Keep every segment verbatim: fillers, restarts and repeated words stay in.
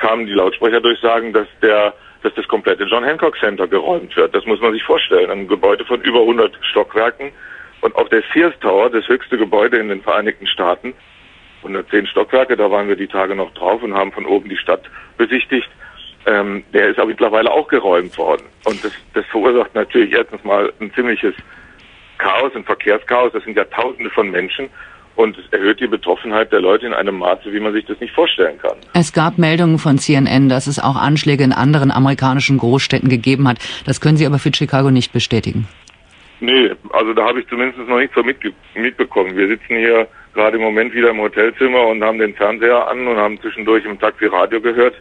kamen die Lautsprecherdurchsagen, dass der, dass das komplette John Hancock Center geräumt wird. Das muss man sich vorstellen. Ein Gebäude von über hundert Stockwerken und auch der Sears Tower, das höchste Gebäude in den Vereinigten Staaten, hundertzehn Stockwerke, da waren wir die Tage noch drauf und haben von oben die Stadt besichtigt. Ähm, der ist aber mittlerweile auch geräumt worden. Und das, das verursacht natürlich erstens mal ein ziemliches Chaos, ein Verkehrschaos. Das sind ja Tausende von Menschen. Und es erhöht die Betroffenheit der Leute in einem Maße, wie man sich das nicht vorstellen kann. Es gab Meldungen von C N N, dass es auch Anschläge in anderen amerikanischen Großstädten gegeben hat. Das können Sie aber für Chicago nicht bestätigen. Nee, also da habe ich zumindest noch nichts so mitge- mitbekommen. Wir sitzen hier gerade im Moment wieder im Hotelzimmer und haben den Fernseher an und haben zwischendurch im Taxi Radio gehört.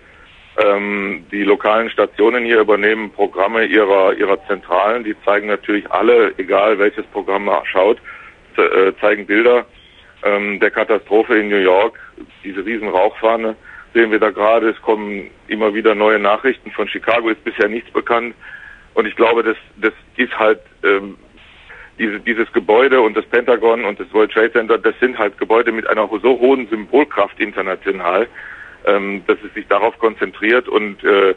Ähm, die lokalen Stationen hier übernehmen Programme ihrer ihrer Zentralen. Die zeigen natürlich alle, egal welches Programm man schaut, ze- äh, zeigen Bilder ähm, der Katastrophe in New York. Diese riesen Rauchfahne sehen wir da gerade. Es kommen immer wieder neue Nachrichten. Von Chicago ist bisher nichts bekannt. Und ich glaube, das das ist halt ähm, diese, dieses Gebäude und das Pentagon und das World Trade Center, das sind halt Gebäude mit einer so hohen Symbolkraft international, ähm, dass es sich darauf konzentriert und äh,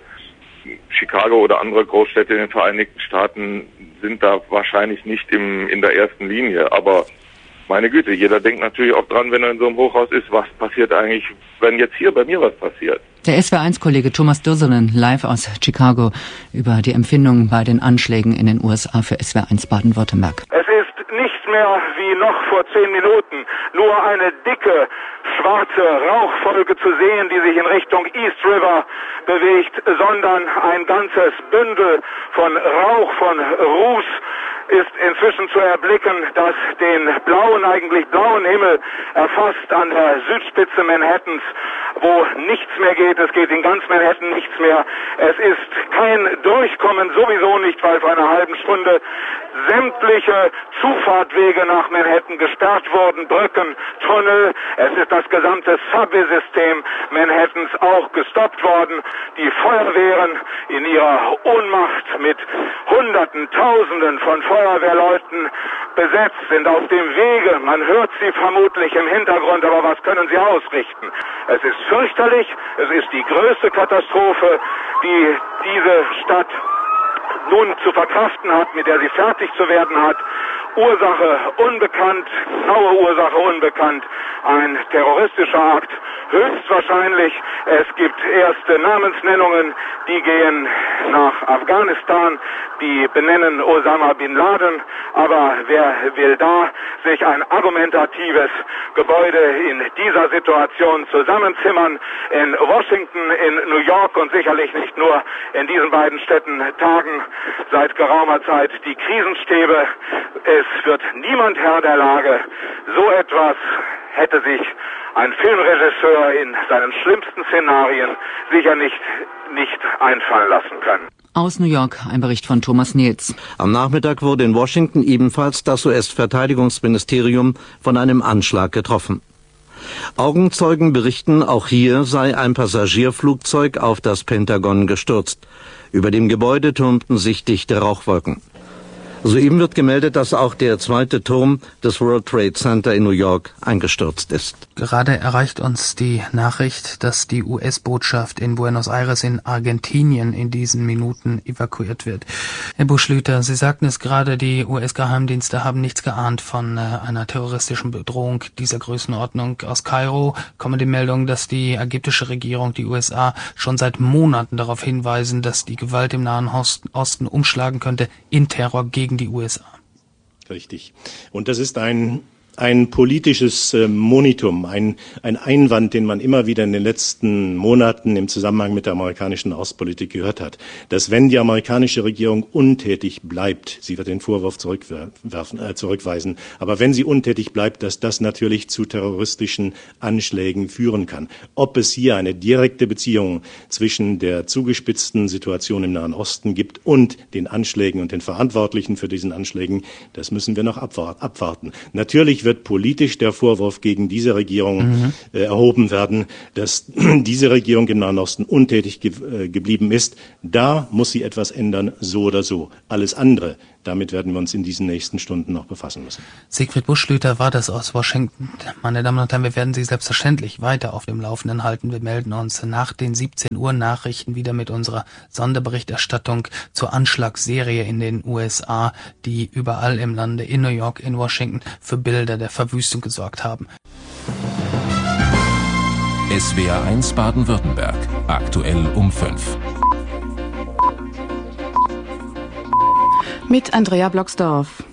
Chicago oder andere Großstädte in den Vereinigten Staaten sind da wahrscheinlich nicht im, in der ersten Linie. Aber meine Güte, jeder denkt natürlich auch dran, wenn er in so einem Hochhaus ist, was passiert eigentlich, wenn jetzt hier bei mir was passiert. Der S W eins Kollege Thomas Dürsonen live aus Chicago über die Empfindungen bei den Anschlägen in den U S A für S W eins Baden-Württemberg. Es ist nicht mehr wie noch vor zehn Minuten nur eine dicke, schwarze Rauchfolge zu sehen, die sich in Richtung East River bewegt, sondern ein ganzes Bündel von Rauch, von Ruß ist inzwischen zu erblicken, das den blauen, eigentlich blauen Himmel erfasst an der Südspitze Manhattans, wo nichts mehr geht. Es geht in ganz Manhattan nichts mehr. Es ist kein Durchkommen, sowieso nicht, weil vor einer halben Stunde sämtliche Zufahrtwege nach Manhattan gesperrt wurden, Brücken, Tunnel. Es ist das gesamte Subway-System Manhattans auch gestoppt worden. Die Feuerwehren in ihrer Ohnmacht mit Hunderten, Tausenden von Feuerwehrleuten besetzt sind auf dem Wege. Man hört sie vermutlich im Hintergrund, aber was können sie ausrichten? Es ist fürchterlich. Es ist die größte Katastrophe, die diese Stadt nun zu verkraften hat, mit der sie fertig zu werden hat. Ursache unbekannt, genaue Ursache unbekannt, ein terroristischer Akt, höchstwahrscheinlich. Es gibt erste Namensnennungen, die gehen nach Afghanistan, die benennen Osama Bin Laden, aber wer will da sich ein argumentatives Gebäude in dieser Situation zusammenzimmern? In Washington, in New York und sicherlich nicht nur in diesen beiden Städten tagen seit geraumer Zeit die Krisenstäbe. Es wird niemand Herr der Lage. So etwas hätte sich ein Filmregisseur in seinen schlimmsten Szenarien sicher nicht, nicht einfallen lassen können. Aus New York ein Bericht von Thomas Nils. Am Nachmittag wurde in Washington ebenfalls das U S-Verteidigungsministerium von einem Anschlag getroffen. Augenzeugen berichten, auch hier sei ein Passagierflugzeug auf das Pentagon gestürzt. Über dem Gebäude türmten sich dichte Rauchwolken. Soeben wird gemeldet, dass auch der zweite Turm des World Trade Center in New York eingestürzt ist. Gerade erreicht uns die Nachricht, dass die U S-Botschaft in Buenos Aires in Argentinien in diesen Minuten evakuiert wird. Herr Buschlüter, Sie sagten es gerade, die U S-Geheimdienste haben nichts geahnt von äh, einer terroristischen Bedrohung dieser Größenordnung. Aus Kairo kommen die Meldungen, dass die ägyptische Regierung, die U S A, schon seit Monaten darauf hinweisen, dass die Gewalt im Nahen Osten umschlagen könnte in Terror gegen die U S A. Richtig. Und das ist ein ein politisches äh, Monitum, ein, ein Einwand, den man immer wieder in den letzten Monaten im Zusammenhang mit der amerikanischen Außenpolitik gehört hat, dass wenn die amerikanische Regierung untätig bleibt, sie wird den Vorwurf zurückwerfen, äh, zurückweisen, aber wenn sie untätig bleibt, dass das natürlich zu terroristischen Anschlägen führen kann. Ob es hier eine direkte Beziehung zwischen der zugespitzten Situation im Nahen Osten gibt und den Anschlägen und den Verantwortlichen für diesen Anschlägen, das müssen wir noch abwarten. Natürlich Natürlich wird politisch der Vorwurf gegen diese Regierung mhm. äh, erhoben werden, dass diese Regierung im Nahen Osten untätig ge äh, geblieben ist. Da muss sie etwas ändern, so oder so. Alles andere, damit werden wir uns in diesen nächsten Stunden noch befassen müssen. Siegfried Buschlüter war das aus Washington. Meine Damen und Herren, wir werden Sie selbstverständlich weiter auf dem Laufenden halten. Wir melden uns nach den siebzehn Uhr Nachrichten wieder mit unserer Sonderberichterstattung zur Anschlagsserie in den U S A, die überall im Lande, in New York, in Washington, für Bilder der Verwüstung gesorgt haben. S W R eins Baden-Württemberg, aktuell um fünf. Mit Andrea Blocksdorf.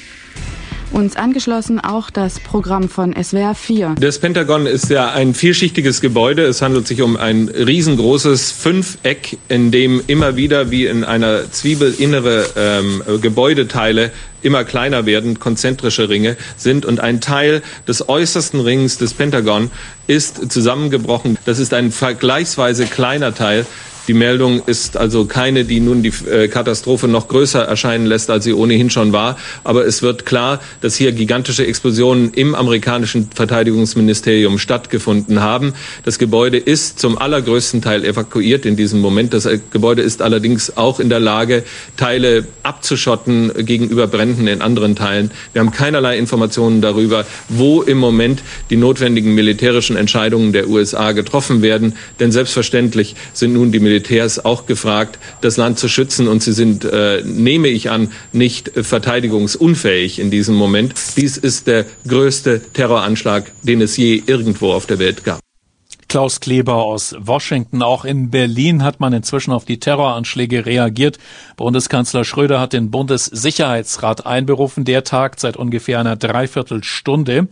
Uns angeschlossen auch das Programm von S W R vier. Das Pentagon ist ja ein vielschichtiges Gebäude. Es handelt sich um ein riesengroßes Fünfeck, in dem immer wieder wie in einer Zwiebel innere ähm, Gebäudeteile immer kleiner werden, konzentrische Ringe sind. Und ein Teil des äußersten Rings des Pentagon ist zusammengebrochen. Das ist ein vergleichsweise kleiner Teil. Die Meldung ist also keine, die nun die äh, Katastrophe noch größer erscheinen lässt, als sie ohnehin schon war. Aber es wird klar, dass hier gigantische Explosionen im amerikanischen Verteidigungsministerium stattgefunden haben. Das Gebäude ist zum allergrößten Teil evakuiert in diesem Moment. Das Gebäude ist allerdings auch in der Lage, Teile abzuschotten gegenüber Bränden in anderen Teilen. Wir haben keinerlei Informationen darüber, wo im Moment die notwendigen militärischen Entscheidungen der U S A getroffen werden. Denn selbstverständlich sind nun die Militärs auch gefragt, das Land zu schützen. Und sie sind, äh, nehme ich an, nicht äh, verteidigungsunfähig in diesem Moment. Dies ist der größte Terroranschlag, den es je irgendwo auf der Welt gab. Klaus Kleber aus Washington. Auch in Berlin hat man inzwischen auf die Terroranschläge reagiert. Bundeskanzler Schröder hat den Bundessicherheitsrat einberufen. Der tagt seit ungefähr einer Dreiviertelstunde.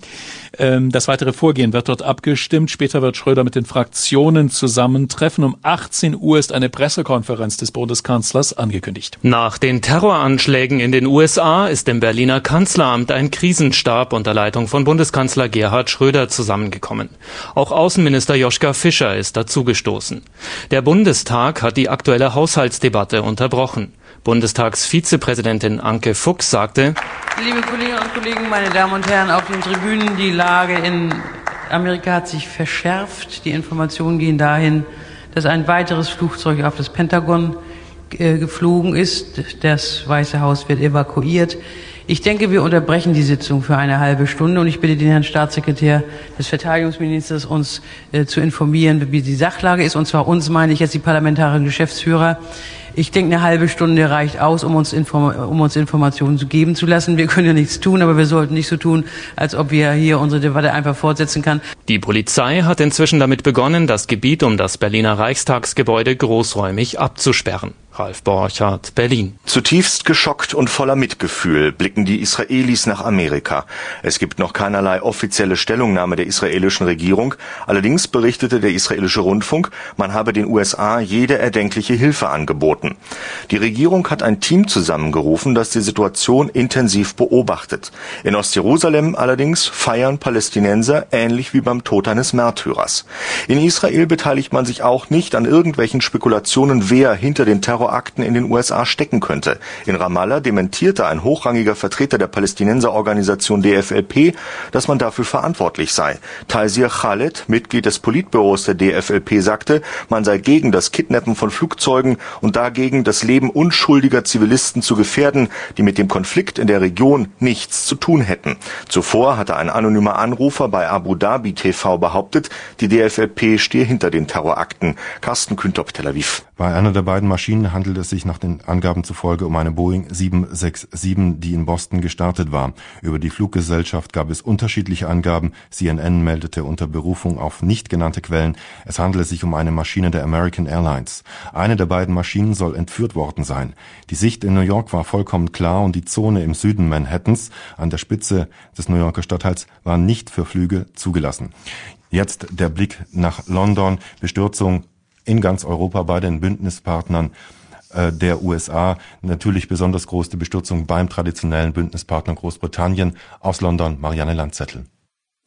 Das weitere Vorgehen wird dort abgestimmt. Später wird Schröder mit den Fraktionen zusammentreffen. Um achtzehn Uhr ist eine Pressekonferenz des Bundeskanzlers angekündigt. Nach den Terroranschlägen in den U S A ist im Berliner Kanzleramt ein Krisenstab unter Leitung von Bundeskanzler Gerhard Schröder zusammengekommen. Auch Außenminister Joschka Fischer ist dazugestoßen. Der Bundestag hat die aktuelle Haushaltsdebatte unterbrochen. Bundestagsvizepräsidentin Anke Fuchs sagte: Liebe Kolleginnen und Kollegen, meine Damen und Herren auf den Tribünen, die Lage in Amerika hat sich verschärft. Die Informationen gehen dahin, dass ein weiteres Flugzeug auf das Pentagon äh, geflogen ist. Das Weiße Haus wird evakuiert. Ich denke, wir unterbrechen die Sitzung für eine halbe Stunde und ich bitte den Herrn Staatssekretär des Verteidigungsministers, uns äh, zu informieren, wie die Sachlage ist. Und zwar uns, meine ich jetzt die parlamentarischen Geschäftsführer. Ich denke, eine halbe Stunde reicht aus, um uns, Inform- um uns Informationen zu geben zu lassen. Wir können ja nichts tun, aber wir sollten nicht so tun, als ob wir hier unsere Debatte einfach fortsetzen können. Die Polizei hat inzwischen damit begonnen, das Gebiet um das Berliner Reichstagsgebäude großräumig abzusperren. Ralf Borchardt, Berlin. Zutiefst geschockt und voller Mitgefühl blicken die Israelis nach Amerika. Es gibt noch keinerlei offizielle Stellungnahme der israelischen Regierung. Allerdings berichtete der israelische Rundfunk, man habe den U S A jede erdenkliche Hilfe angeboten. Die Regierung hat ein Team zusammengerufen, das die Situation intensiv beobachtet. In Ostjerusalem allerdings feiern Palästinenser ähnlich wie beim Tod eines Märtyrers. In Israel beteiligt man sich auch nicht an irgendwelchen Spekulationen, wer hinter den Terror Akten in den U S A stecken könnte. In Ramallah dementierte ein hochrangiger Vertreter der Palästinenserorganisation D F L P, dass man dafür verantwortlich sei. Taisir Khaled, Mitglied des Politbüros der D F L P, sagte, man sei gegen das Kidnappen von Flugzeugen und dagegen, das Leben unschuldiger Zivilisten zu gefährden, die mit dem Konflikt in der Region nichts zu tun hätten. Zuvor hatte ein anonymer Anrufer bei Abu Dhabi T V behauptet, die D F L P stehe hinter den Terrorakten. Carsten Küntop, Tel Aviv. Bei einer der beiden Maschinen handelt es sich nach den Angaben zufolge um eine Boeing sieben sechs sieben, die in Boston gestartet war. Über die Fluggesellschaft gab es unterschiedliche Angaben. C N N meldete unter Berufung auf nicht genannte Quellen, es handele sich um eine Maschine der American Airlines. Eine der beiden Maschinen soll entführt worden sein. Die Sicht in New York war vollkommen klar und die Zone im Süden Manhattans an der Spitze des New Yorker Stadtteils war nicht für Flüge zugelassen. Jetzt der Blick nach London. Bestürzung in ganz Europa bei den Bündnispartnern äh, der U S A. Natürlich besonders große Bestürzung beim traditionellen Bündnispartner Großbritannien. Aus London, Marianne Landzettel.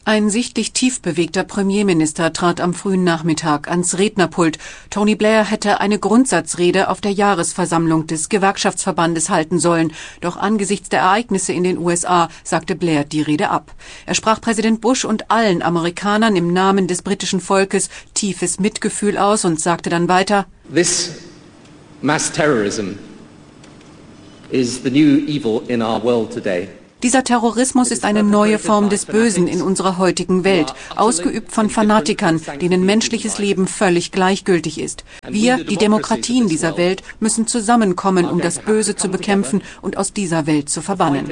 Ein sichtlich tief bewegter Premierminister trat am frühen Nachmittag ans Rednerpult. Tony Blair hätte eine Grundsatzrede auf der Jahresversammlung des Gewerkschaftsverbandes halten sollen. Doch angesichts der Ereignisse in den U S A sagte Blair die Rede ab. Er sprach Präsident Bush und allen Amerikanern im Namen des britischen Volkes tiefes Mitgefühl aus und sagte dann weiter: This mass terrorism is the new evil in our world today. Dieser Terrorismus ist eine neue Form des Bösen in unserer heutigen Welt, ausgeübt von Fanatikern, denen menschliches Leben völlig gleichgültig ist. Wir, die Demokratien dieser Welt, müssen zusammenkommen, um das Böse zu bekämpfen und aus dieser Welt zu verbannen.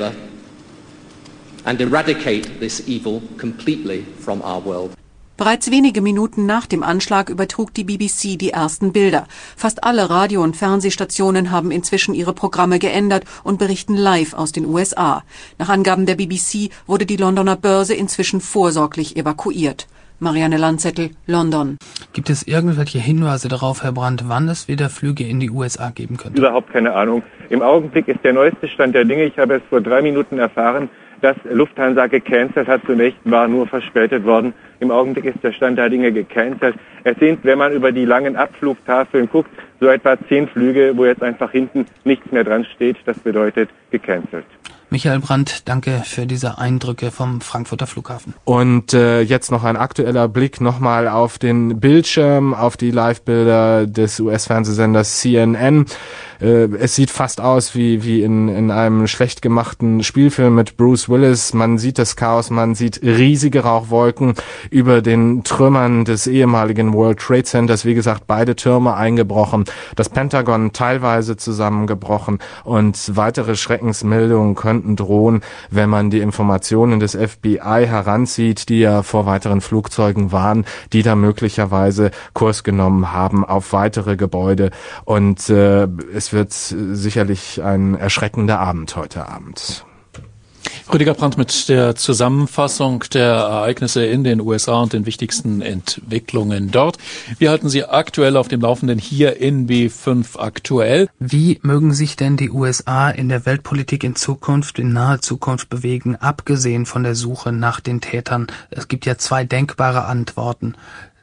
Bereits wenige Minuten nach dem Anschlag übertrug die B B C die ersten Bilder. Fast alle Radio- und Fernsehstationen haben inzwischen ihre Programme geändert und berichten live aus den U S A. Nach Angaben der B B C wurde die Londoner Börse inzwischen vorsorglich evakuiert. Marianne Landzettel, London. Gibt es irgendwelche Hinweise darauf, Herr Brandt, wann es wieder Flüge in die U S A geben könnte? Überhaupt keine Ahnung. Im Augenblick ist der neueste Stand der Dinge, ich habe es vor drei Minuten erfahren, dass Lufthansa gecancelt hat. Zunächst war nur verspätet worden. Im Augenblick ist der Stand der Dinge gecancelt. Es sind, wenn man über die langen Abflugtafeln guckt, so etwa zehn Flüge, wo jetzt einfach hinten nichts mehr dran steht. Das bedeutet gecancelt. Michael Brandt, danke für diese Eindrücke vom Frankfurter Flughafen. Und äh, jetzt noch ein aktueller Blick nochmal auf den Bildschirm, auf die Live-Bilder des U S-Fernsehsenders C N N. Äh, es sieht fast aus wie wie in in einem schlecht gemachten Spielfilm mit Bruce Willis. Man sieht das Chaos, man sieht riesige Rauchwolken über den Trümmern des ehemaligen World Trade Centers. Wie gesagt, beide Türme eingebrochen, das Pentagon teilweise zusammengebrochen und weitere Schreckensmeldungen könnten drohen, wenn man die Informationen des F B I heranzieht, die ja vor weiteren Flugzeugen waren, die da möglicherweise Kurs genommen haben auf weitere Gebäude. Und äh, es wird sicherlich ein erschreckender Abend heute Abend. Rüdiger Brandt mit der Zusammenfassung der Ereignisse in den U S A und den wichtigsten Entwicklungen dort. Wir halten Sie aktuell auf dem Laufenden hier in B fünf aktuell. Wie mögen sich denn die U S A in der Weltpolitik in Zukunft, in naher Zukunft bewegen, abgesehen von der Suche nach den Tätern? Es gibt ja zwei denkbare Antworten.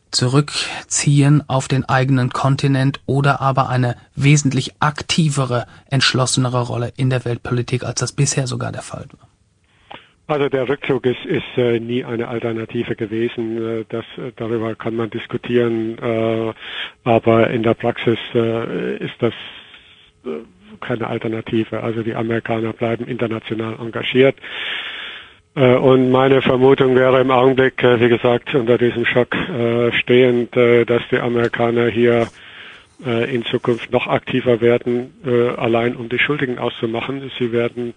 Zurückziehen auf den eigenen Kontinent oder aber eine wesentlich aktivere, entschlossenere Rolle in der Weltpolitik, als das bisher sogar der Fall war. Also der Rückzug ist, ist äh, nie eine Alternative gewesen. Äh, das, äh, darüber kann man diskutieren, äh, aber in der Praxis äh, ist das äh, keine Alternative. Also die Amerikaner bleiben international engagiert. Äh, und meine Vermutung wäre im Augenblick, äh, wie gesagt, unter diesem Schock äh, stehend, äh, dass die Amerikaner hier äh, in Zukunft noch aktiver werden, äh, allein um die Schuldigen auszumachen. Sie werden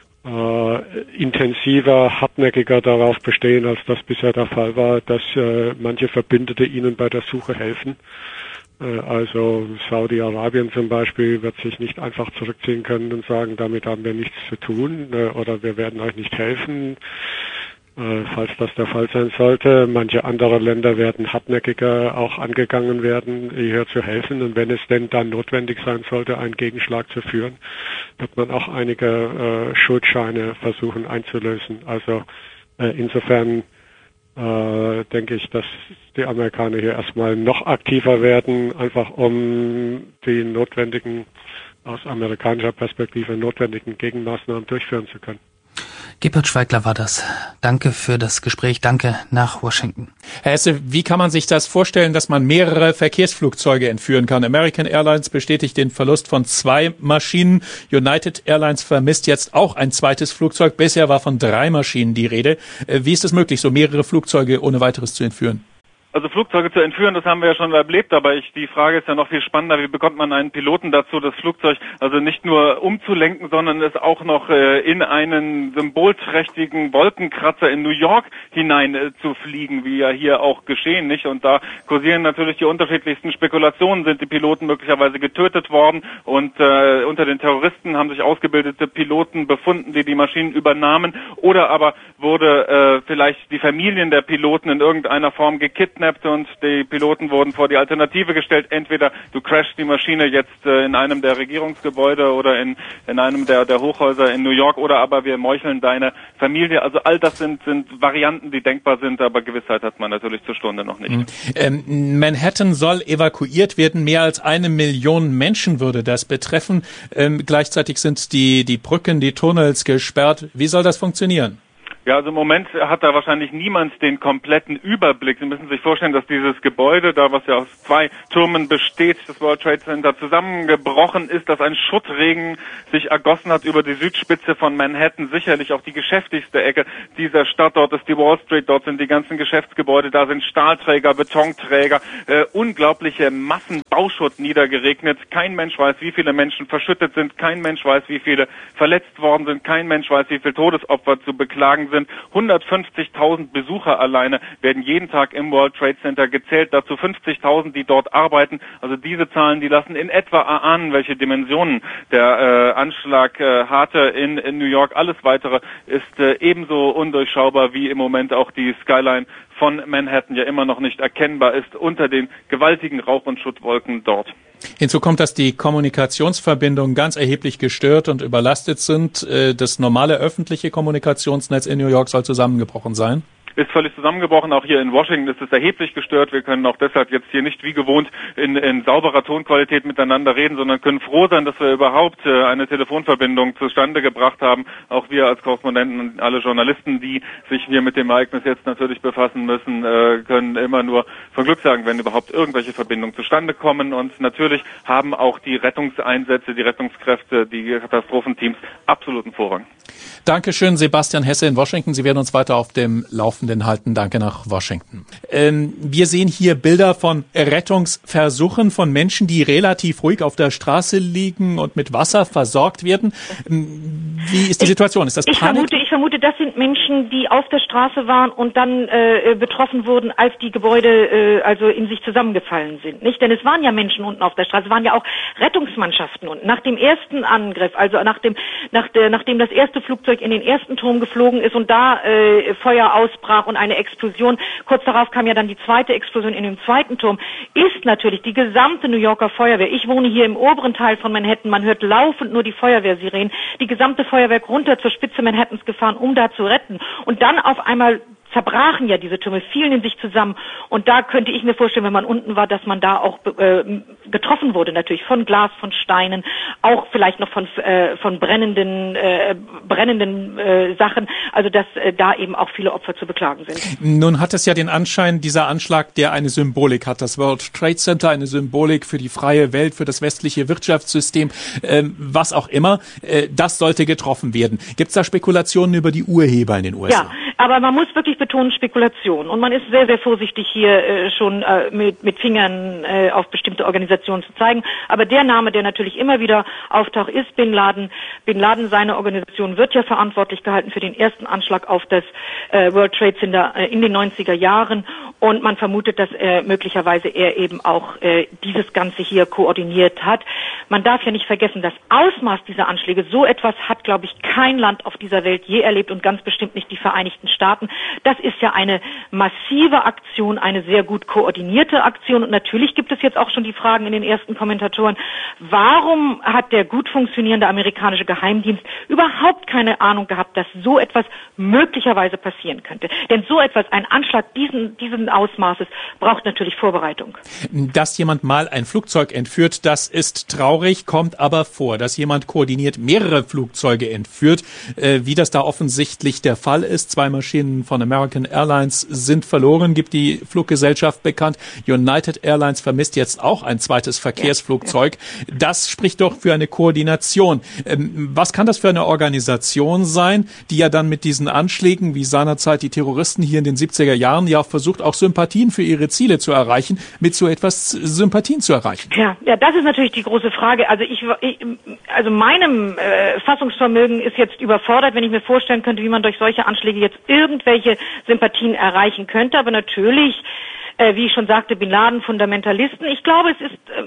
Uh, intensiver, hartnäckiger darauf bestehen, als das bisher der Fall war, dass uh, manche Verbündete ihnen bei der Suche helfen. Uh, also Saudi-Arabien zum Beispiel wird sich nicht einfach zurückziehen können und sagen, damit haben wir nichts zu tun uh, oder wir werden euch nicht helfen, uh, falls das der Fall sein sollte. Manche andere Länder werden hartnäckiger auch angegangen werden, hier zu helfen. Und wenn es denn dann notwendig sein sollte, einen Gegenschlag zu führen, wird man auch einige äh, Schuldscheine versuchen einzulösen. Also äh, insofern äh, denke ich, dass die Amerikaner hier erstmal noch aktiver werden, einfach um die notwendigen, aus amerikanischer Perspektive notwendigen Gegenmaßnahmen durchführen zu können. Gebhard Schweigler war das. Danke für das Gespräch. Danke nach Washington. Herr Hesse, wie kann man sich das vorstellen, dass man mehrere Verkehrsflugzeuge entführen kann? American Airlines bestätigt den Verlust von zwei Maschinen. United Airlines vermisst jetzt auch ein zweites Flugzeug. Bisher war von drei Maschinen die Rede. Wie ist es möglich, so mehrere Flugzeuge ohne weiteres zu entführen? Also Flugzeuge zu entführen, das haben wir ja schon erlebt, aber ich, die Frage ist ja noch viel spannender, wie bekommt man einen Piloten dazu, das Flugzeug also nicht nur umzulenken, sondern es auch noch äh, in einen symbolträchtigen Wolkenkratzer in New York hinein äh, zu fliegen, wie ja hier auch geschehen, nicht? Und da kursieren natürlich die unterschiedlichsten Spekulationen. Sind die Piloten möglicherweise getötet worden und äh, unter den Terroristen haben sich ausgebildete Piloten befunden, die die Maschinen übernahmen, oder aber wurde äh, vielleicht die Familien der Piloten in irgendeiner Form gekidnappt gekidnappt und die Piloten wurden vor die Alternative gestellt. Entweder du crashst die Maschine jetzt äh, in einem der Regierungsgebäude oder in, in einem der, der Hochhäuser in New York, oder aber wir meucheln deine Familie. Also all das sind, sind Varianten, die denkbar sind, aber Gewissheit hat man natürlich zur Stunde noch nicht. Mhm. Ähm, Manhattan soll evakuiert werden. Mehr als eine Million Menschen würde das betreffen. Ähm, gleichzeitig sind die, die Brücken, die Tunnels gesperrt. Wie soll das funktionieren? Ja, also im Moment hat da wahrscheinlich niemand den kompletten Überblick. Sie müssen sich vorstellen, dass dieses Gebäude da, was ja aus zwei Türmen besteht, das World Trade Center, zusammengebrochen ist, dass ein Schuttregen sich ergossen hat über die Südspitze von Manhattan, sicherlich auch die geschäftigste Ecke dieser Stadt. Dort ist die Wall Street, dort sind die ganzen Geschäftsgebäude, da sind Stahlträger, Betonträger, äh, unglaubliche Massen Bauschutt niedergeregnet. Kein Mensch weiß, wie viele Menschen verschüttet sind, kein Mensch weiß, wie viele verletzt worden sind, kein Mensch weiß, wie viele Todesopfer zu beklagen sind. hundertfünfzigtausend Besucher alleine werden jeden Tag im World Trade Center gezählt, dazu fünfzigtausend, die dort arbeiten. Also diese Zahlen, die lassen in etwa erahnen, welche Dimensionen der äh, Anschlag äh, hatte in, in New York. Alles Weitere ist äh, ebenso undurchschaubar, wie im Moment auch die Skyline von Manhattan ja immer noch nicht erkennbar ist unter den gewaltigen Rauch- und Schuttwolken dort. Hinzu kommt, dass die Kommunikationsverbindungen ganz erheblich gestört und überlastet sind. Das normale öffentliche Kommunikationsnetz in New York soll zusammengebrochen sein. Ist völlig zusammengebrochen. Auch hier in Washington ist es erheblich gestört. Wir können auch deshalb jetzt hier nicht wie gewohnt in, in sauberer Tonqualität miteinander reden, sondern können froh sein, dass wir überhaupt äh, eine Telefonverbindung zustande gebracht haben. Auch wir als Korrespondenten und alle Journalisten, die sich hier mit dem Ereignis jetzt natürlich befassen müssen, äh, können immer nur von Glück sagen, wenn überhaupt irgendwelche Verbindungen zustande kommen. Und natürlich haben auch die Rettungseinsätze, die Rettungskräfte, die Katastrophenteams absoluten Vorrang. Dankeschön, Sebastian Hesse in Washington. Sie werden uns weiter auf dem Laufenden halten. Danke nach Washington. Ähm, wir sehen hier Bilder von Rettungsversuchen von Menschen, die relativ ruhig auf der Straße liegen und mit Wasser versorgt werden. Wie ist die Situation? Ist das ich Panik? Vermute, ich vermute, das sind Menschen, die auf der Straße waren und dann äh, betroffen wurden, als die Gebäude äh, also in sich zusammengefallen sind. Nicht? Denn es waren ja Menschen unten auf der Straße, es waren ja auch Rettungsmannschaften. Und nach dem ersten Angriff, also nach dem, nach der, nachdem das erste Flugzeug in den ersten Turm geflogen ist und da äh, Feuer ausbrach und eine Explosion, kurz darauf kam ja dann die zweite Explosion in dem zweiten Turm, ist natürlich die gesamte New Yorker Feuerwehr, ich wohne hier im oberen Teil von Manhattan, man hört laufend nur die Feuerwehrsirenen, die gesamte Feuerwehr runter zur Spitze Manhattans gefahren, um da zu retten. Und dann auf einmal zerbrachen ja diese Türme, fielen in sich zusammen. Und da könnte ich mir vorstellen, wenn man unten war, dass man da auch äh, getroffen wurde, natürlich von Glas, von Steinen, auch vielleicht noch von äh, von brennenden äh, brennenden äh, Sachen. Also dass äh, da eben auch viele Opfer zu beklagen sind. Nun hat es ja den Anschein, dieser Anschlag, der eine Symbolik hat. Das World Trade Center, eine Symbolik für die freie Welt, für das westliche Wirtschaftssystem, äh, was auch immer. Äh, das sollte getroffen werden. Gibt es da Spekulationen über die Urheber in den U S A? Ja, aber man muss wirklich betonen Spekulation. Und man ist sehr, sehr vorsichtig hier äh, schon äh, mit, mit Fingern äh, auf bestimmte Organisationen zu zeigen. Aber der Name, der natürlich immer wieder auftaucht, ist Bin Laden. Bin Laden, seine Organisation, wird ja verantwortlich gehalten für den ersten Anschlag auf das äh, World Trade Center äh, in den neunziger Jahren. Und man vermutet, dass äh, möglicherweise er eben auch äh, dieses Ganze hier koordiniert hat. Man darf ja nicht vergessen, das Ausmaß dieser Anschläge, so etwas hat, glaube ich, kein Land auf dieser Welt je erlebt und ganz bestimmt nicht die Vereinigten Staaten. Das ist ja eine massive Aktion, eine sehr gut koordinierte Aktion. Und natürlich gibt es jetzt auch schon die Fragen in den ersten Kommentatoren, warum hat der gut funktionierende amerikanische Geheimdienst überhaupt keine Ahnung gehabt, dass so etwas möglicherweise passieren könnte? Denn so etwas, ein Anschlag diesen, diesen Ausmaßes, braucht natürlich Vorbereitung. Dass jemand mal ein Flugzeug entführt, das ist traurig, kommt aber vor. Dass jemand koordiniert mehrere Flugzeuge entführt, äh, wie das da offensichtlich der Fall ist. Zwei Maschinen von American Airlines sind verloren, gibt die Fluggesellschaft bekannt. United Airlines vermisst jetzt auch ein zweites Verkehrsflugzeug. Das spricht doch für eine Koordination. Ähm, was kann das für eine Organisation sein, die ja dann mit diesen Anschlägen, wie seinerzeit die Terroristen hier in den siebziger Jahren, ja auch versucht, auch Sympathien für ihre Ziele zu erreichen, mit so etwas Sympathien zu erreichen? Ja, ja, das ist natürlich die große Frage. Also ich, ich also meinem äh, Fassungsvermögen ist jetzt überfordert, wenn ich mir vorstellen könnte, wie man durch solche Anschläge jetzt irgendwelche Sympathien erreichen könnte. Aber natürlich, äh, wie ich schon sagte, Bin Laden, Fundamentalisten. Ich glaube, es ist äh,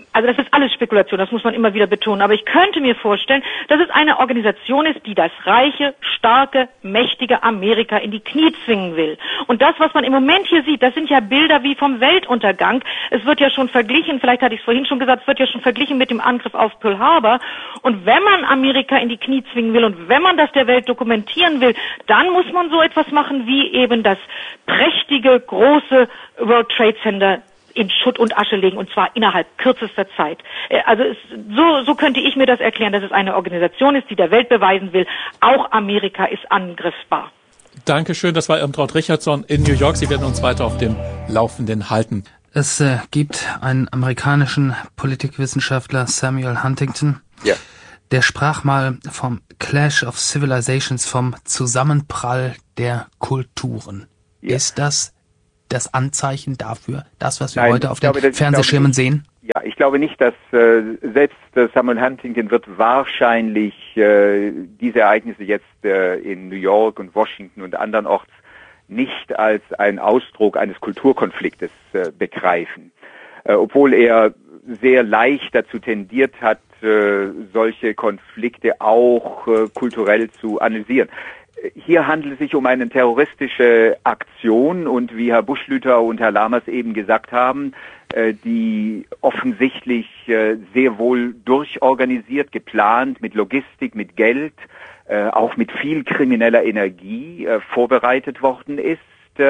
also das ist alles Spekulation, das muss man immer wieder betonen, aber ich könnte mir vorstellen, dass es eine Organisation ist, die das reiche, starke, mächtige Amerika in die Knie zwingen will. Und das, was man im Moment hier sieht, das sind ja Bilder wie vom Weltuntergang. Es wird ja schon verglichen, vielleicht hatte ich es vorhin schon gesagt, es wird ja schon verglichen mit dem Angriff auf Pearl Harbor. Und wenn man Amerika in die Knie zwingen will und wenn man das der Welt dokumentieren will, dann muss man so etwas machen wie eben das prächtige, große World Trade Center in Schutt und Asche legen, und zwar innerhalb kürzester Zeit. Also es, so, so könnte ich mir das erklären, dass es eine Organisation ist, die der Welt beweisen will, auch Amerika ist angriffbar. Dankeschön, das war Irmtraut Richardson in New York. Sie werden uns weiter auf dem Laufenden halten. Es äh, gibt einen amerikanischen Politikwissenschaftler, Samuel Huntington, ja. der sprach mal vom Clash of Civilizations, vom Zusammenprall der Kulturen. Ja. Ist das das Anzeichen dafür, das, was wir Nein, heute auf den glaube, Fernsehschirmen sehen? Ja, ich glaube nicht, dass äh, selbst äh, Samuel Huntington wird wahrscheinlich äh, diese Ereignisse jetzt äh, in New York und Washington und andernorts nicht als ein Ausdruck eines Kulturkonfliktes äh, begreifen. Äh, obwohl er sehr leicht dazu tendiert hat, äh, solche Konflikte auch äh, kulturell zu analysieren. Hier handelt es sich um eine terroristische Aktion und wie Herr Buschlüter und Herr Lammers eben gesagt haben, die offensichtlich sehr wohl durchorganisiert, geplant, mit Logistik, mit Geld, auch mit viel krimineller Energie vorbereitet worden ist.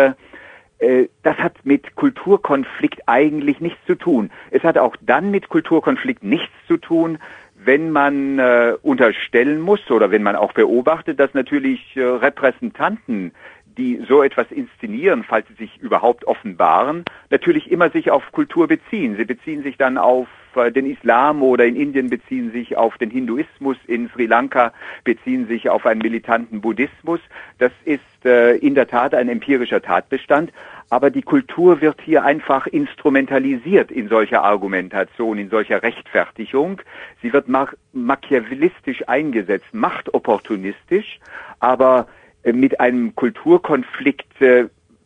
Das hat mit Kulturkonflikt eigentlich nichts zu tun. Es hat auch dann mit Kulturkonflikt nichts zu tun, wenn man äh, unterstellen muss oder wenn man auch beobachtet, dass natürlich äh, Repräsentanten, die so etwas inszenieren, falls sie sich überhaupt offenbaren, natürlich immer sich auf Kultur beziehen. Sie beziehen sich dann auf äh, den Islam oder in Indien beziehen sich auf den Hinduismus, in Sri Lanka beziehen sich auf einen militanten Buddhismus. Das ist äh, in der Tat ein empirischer Tatbestand. Aber die Kultur wird hier einfach instrumentalisiert in solcher Argumentation, in solcher Rechtfertigung. Sie wird mach- machiavellistisch eingesetzt, machtopportunistisch, aber äh, mit einem Kulturkonflikt, äh,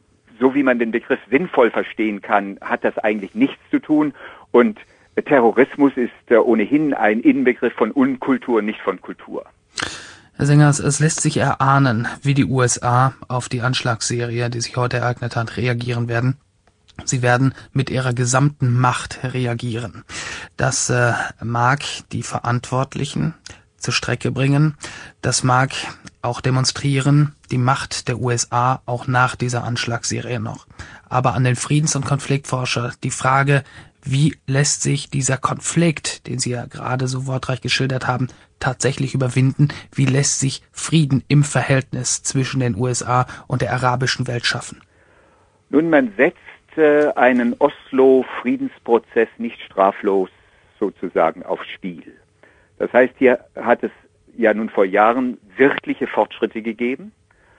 so wie man den Begriff sinnvoll verstehen kann, hat das eigentlich nichts zu tun. Und äh, Terrorismus ist äh, ohnehin ein Inbegriff von Unkultur, nicht von Kultur. Herr Sengers, es lässt sich erahnen, wie die U S A auf die Anschlagsserie, die sich heute ereignet hat, reagieren werden. Sie werden mit ihrer gesamten Macht reagieren. Das äh, mag die Verantwortlichen zur Strecke bringen. Das mag auch demonstrieren, die Macht der U S A auch nach dieser Anschlagsserie noch. Aber an den Friedens- und Konfliktforscher die Frage, wie lässt sich dieser Konflikt, den Sie ja gerade so wortreich geschildert haben, tatsächlich überwinden? Wie lässt sich Frieden im Verhältnis zwischen den U S A und der arabischen Welt schaffen? Nun, man setzt äh, einen Oslo-Friedensprozess nicht straflos sozusagen aufs Spiel. Das heißt, hier hat es ja nun vor Jahren wirkliche Fortschritte gegeben.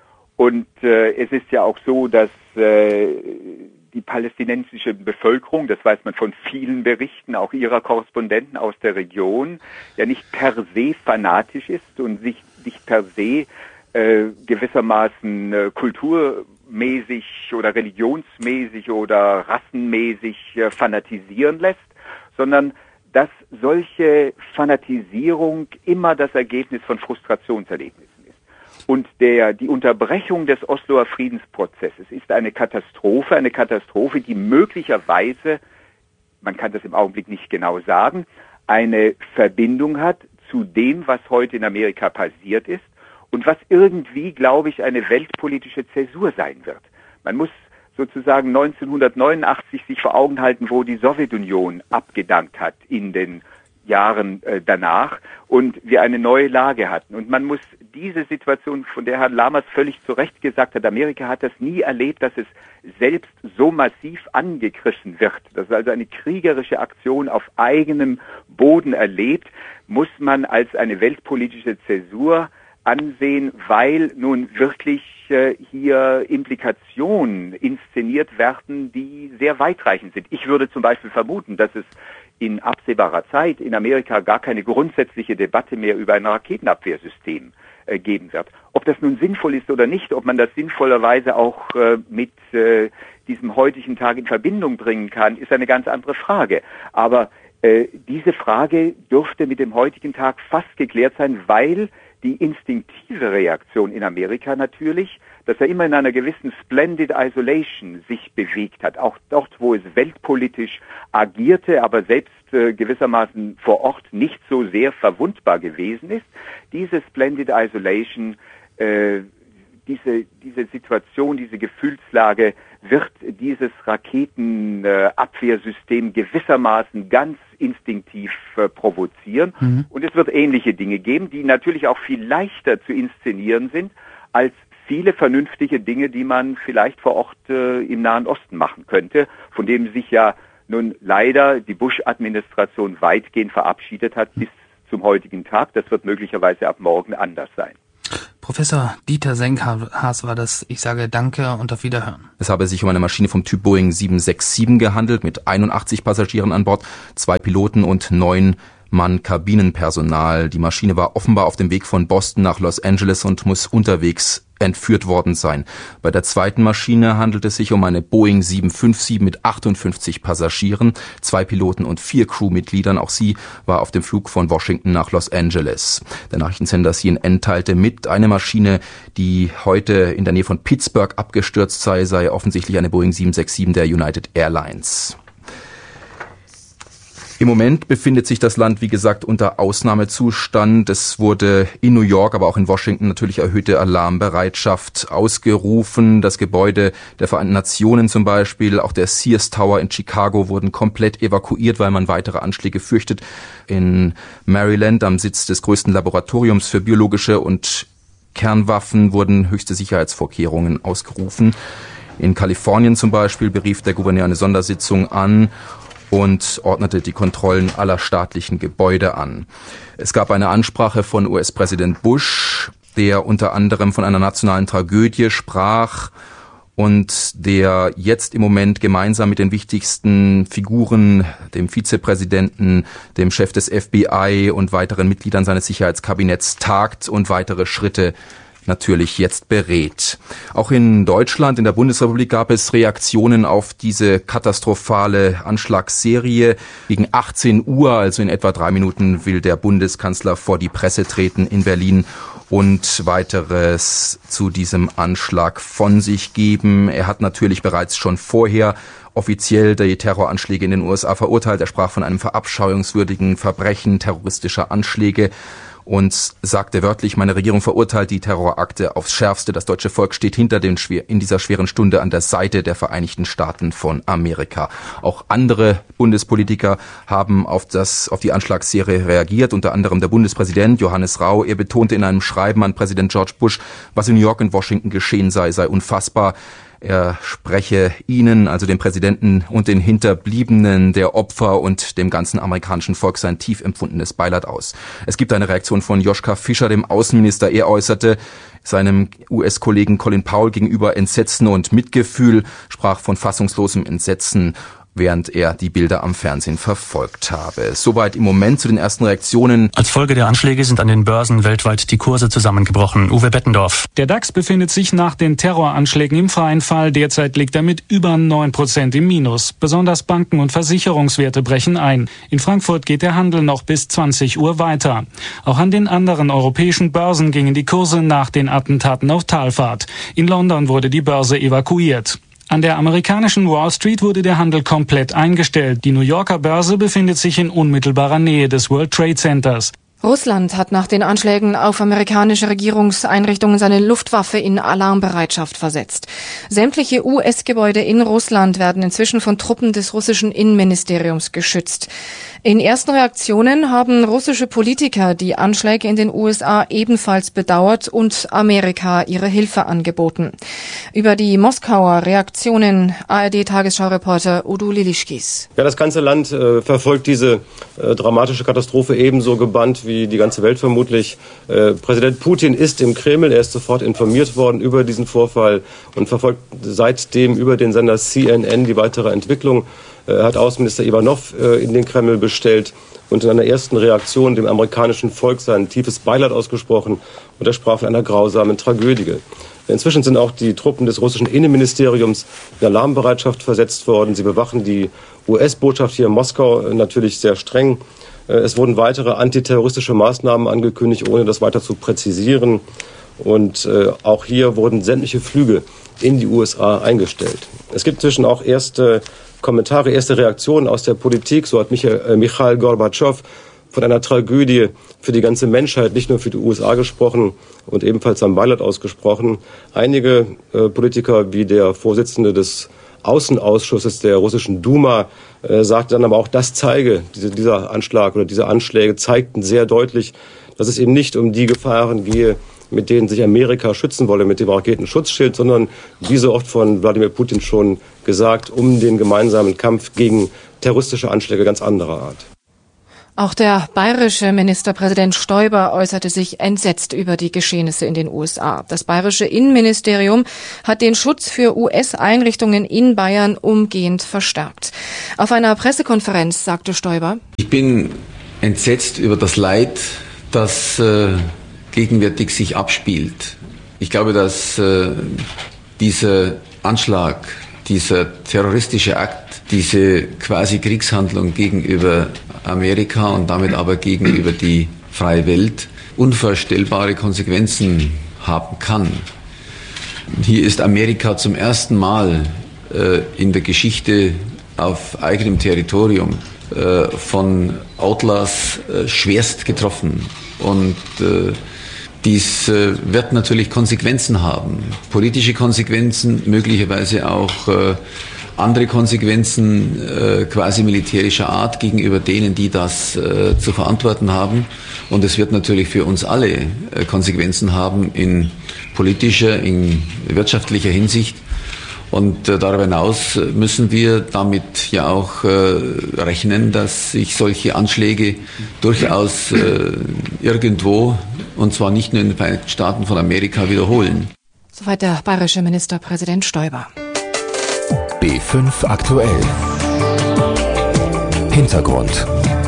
Und äh, es ist ja auch so, dass äh, die palästinensische Bevölkerung, das weiß man von vielen Berichten, auch ihrer Korrespondenten aus der Region, ja nicht per se fanatisch ist und sich nicht per se äh, gewissermaßen äh, kulturmäßig oder religionsmäßig oder rassenmäßig äh, fanatisieren lässt, sondern dass solche Fanatisierung immer das Ergebnis von Frustrationserlebnissen ist. Und der, die Unterbrechung des Osloer Friedensprozesses ist eine Katastrophe, eine Katastrophe, die möglicherweise, man kann das im Augenblick nicht genau sagen, eine Verbindung hat zu dem, was heute in Amerika passiert ist und was irgendwie, glaube ich, eine weltpolitische Zäsur sein wird. Man muss sozusagen neunzehnhundertneunundachtzig sich vor Augen halten, wo die Sowjetunion abgedankt hat in den Jahren äh, danach und wir eine neue Lage hatten. Und man muss diese Situation, von der Herr Lammers völlig zu Recht gesagt hat, Amerika hat das nie erlebt, dass es selbst so massiv angegriffen wird, dass es also eine kriegerische Aktion auf eigenem Boden erlebt, muss man als eine weltpolitische Zäsur ansehen, weil nun wirklich äh, hier Implikationen inszeniert werden, die sehr weitreichend sind. Ich würde zum Beispiel vermuten, dass es in absehbarer Zeit in Amerika gar keine grundsätzliche Debatte mehr über ein Raketenabwehrsystem äh, geben wird. Ob das nun sinnvoll ist oder nicht, ob man das sinnvollerweise auch äh, mit äh, diesem heutigen Tag in Verbindung bringen kann, ist eine ganz andere Frage. Aber Äh, diese Frage dürfte mit dem heutigen Tag fast geklärt sein, weil die instinktive Reaktion in Amerika natürlich, dass er immer in einer gewissen Splendid Isolation sich bewegt hat, auch dort, wo es weltpolitisch agierte, aber selbst äh, gewissermaßen vor Ort nicht so sehr verwundbar gewesen ist. Diese Splendid Isolation, äh, diese, diese Situation, diese Gefühlslage wird dieses Raketenabwehrsystem äh, gewissermaßen ganz instinktiv äh, provozieren. Mhm. Und es wird ähnliche Dinge geben, die natürlich auch viel leichter zu inszenieren sind als viele vernünftige Dinge, die man vielleicht vor Ort äh, im Nahen Osten machen könnte, von dem sich ja nun leider die Bush-Administration weitgehend verabschiedet hat bis zum heutigen Tag. Das wird möglicherweise ab morgen anders sein. Professor Dieter Senkhaas war das. Ich sage Danke und auf Wiederhören. Es habe sich um eine Maschine vom Typ Boeing sieben sechs sieben gehandelt mit einundachtzig Passagieren an Bord, zwei Piloten und neun Mann Kabinenpersonal. Die Maschine war offenbar auf dem Weg von Boston nach Los Angeles und muss unterwegs entführt worden sein. Bei der zweiten Maschine handelt es sich um eine Boeing sieben fünf sieben mit achtundfünfzig Passagieren, zwei Piloten und vier Crewmitgliedern. Auch sie war auf dem Flug von Washington nach Los Angeles. Der Nachrichtensender C N N teilte mit, eine Maschine, die heute in der Nähe von Pittsburgh abgestürzt sei, sei offensichtlich eine Boeing sieben sechs sieben der United Airlines. Im Moment befindet sich das Land, wie gesagt, unter Ausnahmezustand. Es wurde in New York, aber auch in Washington natürlich erhöhte Alarmbereitschaft ausgerufen. Das Gebäude der Vereinten Nationen zum Beispiel, auch der Sears Tower in Chicago wurden komplett evakuiert, weil man weitere Anschläge fürchtet. In Maryland, am Sitz des größten Laboratoriums für biologische und Kernwaffen, wurden höchste Sicherheitsvorkehrungen ausgerufen. In Kalifornien zum Beispiel berief der Gouverneur eine Sondersitzung an und ordnete die Kontrollen aller staatlichen Gebäude an. Es gab eine Ansprache von U S-Präsident Bush, der unter anderem von einer nationalen Tragödie sprach und der jetzt im Moment gemeinsam mit den wichtigsten Figuren, dem Vizepräsidenten, dem Chef des F B I und weiteren Mitgliedern seines Sicherheitskabinetts tagt und weitere Schritte natürlich jetzt berät. Auch in Deutschland, in der Bundesrepublik, gab es Reaktionen auf diese katastrophale Anschlagsserie. Gegen achtzehn Uhr, also in etwa drei Minuten, will der Bundeskanzler vor die Presse treten in Berlin und weiteres zu diesem Anschlag von sich geben. Er hat natürlich bereits schon vorher offiziell die Terroranschläge in den U S A verurteilt. Er sprach von einem verabscheuungswürdigen Verbrechen terroristischer Anschläge und sagte wörtlich, meine Regierung verurteilt die Terrorakte aufs Schärfste. Das deutsche Volk steht hinter den schwer, in dieser schweren Stunde an der Seite der Vereinigten Staaten von Amerika. Auch andere Bundespolitiker haben auf das, auf die Anschlagsserie reagiert, unter anderem der Bundespräsident Johannes Rau. Er betonte in einem Schreiben an Präsident George Bush, was in New York und Washington geschehen sei, sei unfassbar. Er spreche Ihnen, also dem Präsidenten und den Hinterbliebenen der Opfer und dem ganzen amerikanischen Volk sein tief empfundenes Beileid aus. Es gibt eine Reaktion von Joschka Fischer, dem Außenminister. Er äußerte seinem U S-Kollegen Colin Powell gegenüber Entsetzen und Mitgefühl, sprach von fassungslosem Entsetzen, während er die Bilder am Fernsehen verfolgt habe. Soweit im Moment zu den ersten Reaktionen. Als Folge der Anschläge sind an den Börsen weltweit die Kurse zusammengebrochen. Uwe Bettendorf. Der DAX befindet sich nach den Terroranschlägen im freien Fall. Derzeit liegt er mit über neun Prozent im Minus. Besonders Banken und Versicherungswerte brechen ein. In Frankfurt geht der Handel noch bis zwanzig Uhr weiter. Auch an den anderen europäischen Börsen gingen die Kurse nach den Attentaten auf Talfahrt. In London wurde die Börse evakuiert. An der amerikanischen Wall Street wurde der Handel komplett eingestellt. Die New Yorker Börse befindet sich in unmittelbarer Nähe des World Trade Centers. Russland hat nach den Anschlägen auf amerikanische Regierungseinrichtungen seine Luftwaffe in Alarmbereitschaft versetzt. Sämtliche U S-Gebäude in Russland werden inzwischen von Truppen des russischen Innenministeriums geschützt. In ersten Reaktionen haben russische Politiker die Anschläge in den U S A ebenfalls bedauert und Amerika ihre Hilfe angeboten. Über die Moskauer Reaktionen A R D-Tagesschau-Reporter Udo Lilischkis. Ja, das ganze Land äh, verfolgt diese äh, dramatische Katastrophe ebenso gebannt wie die ganze Welt vermutlich. Äh, Präsident Putin ist im Kreml, er ist sofort informiert worden über diesen Vorfall und verfolgt seitdem über den Sender C N N die weitere Entwicklung. Er hat Außenminister Ivanov in den Kreml bestellt und in einer ersten Reaktion dem amerikanischen Volk sein tiefes Beileid ausgesprochen und er sprach von einer grausamen Tragödie. Inzwischen sind auch die Truppen des russischen Innenministeriums in Alarmbereitschaft versetzt worden. Sie bewachen die U S-Botschaft hier in Moskau natürlich sehr streng. Es wurden weitere antiterroristische Maßnahmen angekündigt, ohne das weiter zu präzisieren. Und äh, auch hier wurden sämtliche Flüge in die U S A eingestellt. Es gibt inzwischen auch erste Kommentare, erste Reaktionen aus der Politik. So hat Michael, äh, Michail Gorbatschow von einer Tragödie für die ganze Menschheit, nicht nur für die U S A gesprochen und ebenfalls sein Beileid ausgesprochen. Einige äh, Politiker, wie der Vorsitzende des Außenausschusses der russischen Duma, äh, sagte dann aber auch, das zeige, diese, dieser Anschlag oder diese Anschläge zeigten sehr deutlich, dass es eben nicht um die Gefahren gehe, mit denen sich Amerika schützen wolle, mit dem Raketenschutzschild, sondern, wie so oft von Wladimir Putin schon gesagt, um den gemeinsamen Kampf gegen terroristische Anschläge ganz anderer Art. Auch der bayerische Ministerpräsident Stoiber äußerte sich entsetzt über die Geschehnisse in den U S A. Das bayerische Innenministerium hat den Schutz für U S-Einrichtungen in Bayern umgehend verstärkt. Auf einer Pressekonferenz sagte Stoiber: Ich bin entsetzt über das Leid, das äh, gegenwärtig sich abspielt. Ich glaube, dass äh, dieser Anschlag, dieser terroristische Akt, diese quasi Kriegshandlung gegenüber Amerika und damit aber gegenüber die freie Welt unvorstellbare Konsequenzen haben kann. Hier ist Amerika zum ersten Mal äh, in der Geschichte auf eigenem Territorium äh, von Outlaws äh, schwerst getroffen. Und äh, dies äh, wird natürlich Konsequenzen haben. Politische Konsequenzen, möglicherweise auch äh, andere Konsequenzen äh, quasi militärischer Art gegenüber denen, die das äh, zu verantworten haben. Und es wird natürlich für uns alle äh, Konsequenzen haben in politischer, in wirtschaftlicher Hinsicht. Und äh, darüber hinaus müssen wir damit ja auch äh, rechnen, dass sich solche Anschläge durchaus äh, irgendwo, und zwar nicht nur in den Vereinigten Staaten von Amerika, wiederholen. Soweit der bayerische Ministerpräsident Stoiber. B fünf aktuell. Hintergrund.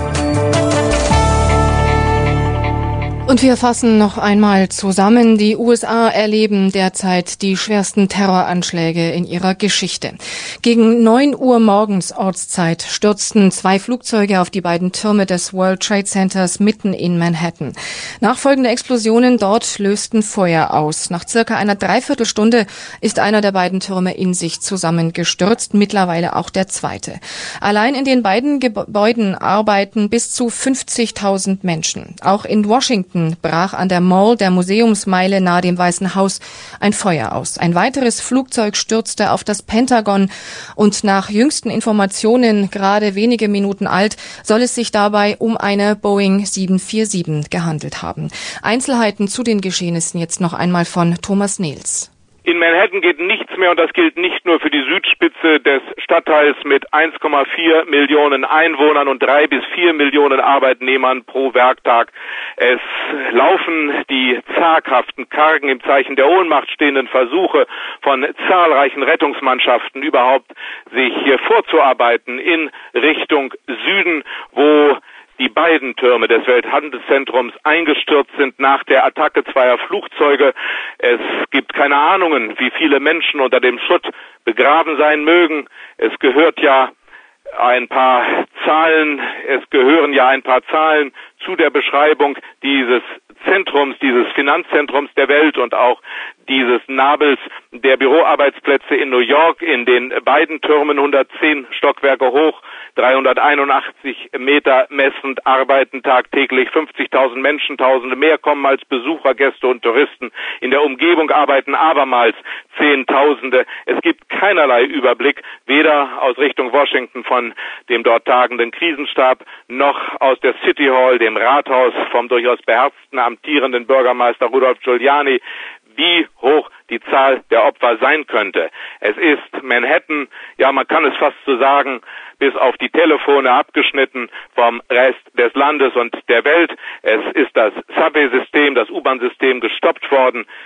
Und wir fassen noch einmal zusammen. Die U S A erleben derzeit die schwersten Terroranschläge in ihrer Geschichte. Gegen neun Uhr morgens Ortszeit stürzten zwei Flugzeuge auf die beiden Türme des World Trade Centers mitten in Manhattan. Nachfolgende Explosionen dort lösten Feuer aus. Nach circa einer Dreiviertelstunde ist einer der beiden Türme in sich zusammengestürzt, mittlerweile auch der zweite. Allein in den beiden Gebäuden arbeiten bis zu fünfzigtausend Menschen. Auch in Washington brach an der Mall der Museumsmeile nahe dem Weißen Haus ein Feuer aus. Ein weiteres Flugzeug stürzte auf das Pentagon und nach jüngsten Informationen, gerade wenige Minuten alt, soll es sich dabei um eine Boeing sieben vier sieben gehandelt haben. Einzelheiten zu den Geschehnissen jetzt noch einmal von Thomas Nehls. In Manhattan geht nichts mehr, und das gilt nicht nur für die Südspitze des Stadtteils mit eins Komma vier Millionen Einwohnern und drei bis vier Millionen Arbeitnehmern pro Werktag. Es laufen die zaghaften, kargen, im Zeichen der Ohnmacht stehenden Versuche von zahlreichen Rettungsmannschaften überhaupt, sich hier vorzuarbeiten in Richtung Süden, wo die beiden Türme des Welthandelszentrums eingestürzt sind nach der Attacke zweier Flugzeuge. Es gibt keine Ahnungen, wie viele Menschen unter dem Schutt begraben sein mögen. Es gehört ja ein paar Zahlen, es gehören ja ein paar Zahlen zu der Beschreibung dieses Zentrums, dieses Finanzzentrums der Welt und auch dieses Nabels der Büroarbeitsplätze in New York, in den beiden Türmen hundertzehn Stockwerke hoch, dreihunderteinundachtzig Meter messend, arbeiten tagtäglich fünfzigtausend Menschen, Tausende mehr kommen als Besucher, Gäste und Touristen. In der Umgebung arbeiten abermals Zehntausende. Es gibt keinerlei Überblick, weder aus Richtung Washington von dem dort tagenden Krisenstab, noch aus der City Hall, dem Rathaus vom durchaus beherzten amtierenden Bürgermeister Rudolph Giuliani, wie hoch die Zahl der Opfer sein könnte. Es ist Manhattan, ja, man kann es fast so sagen, bis auf die Telefone abgeschnitten vom Rest des Landes und der Welt. Es ist das Subway-System, das U-Bahn-System gestoppt worden.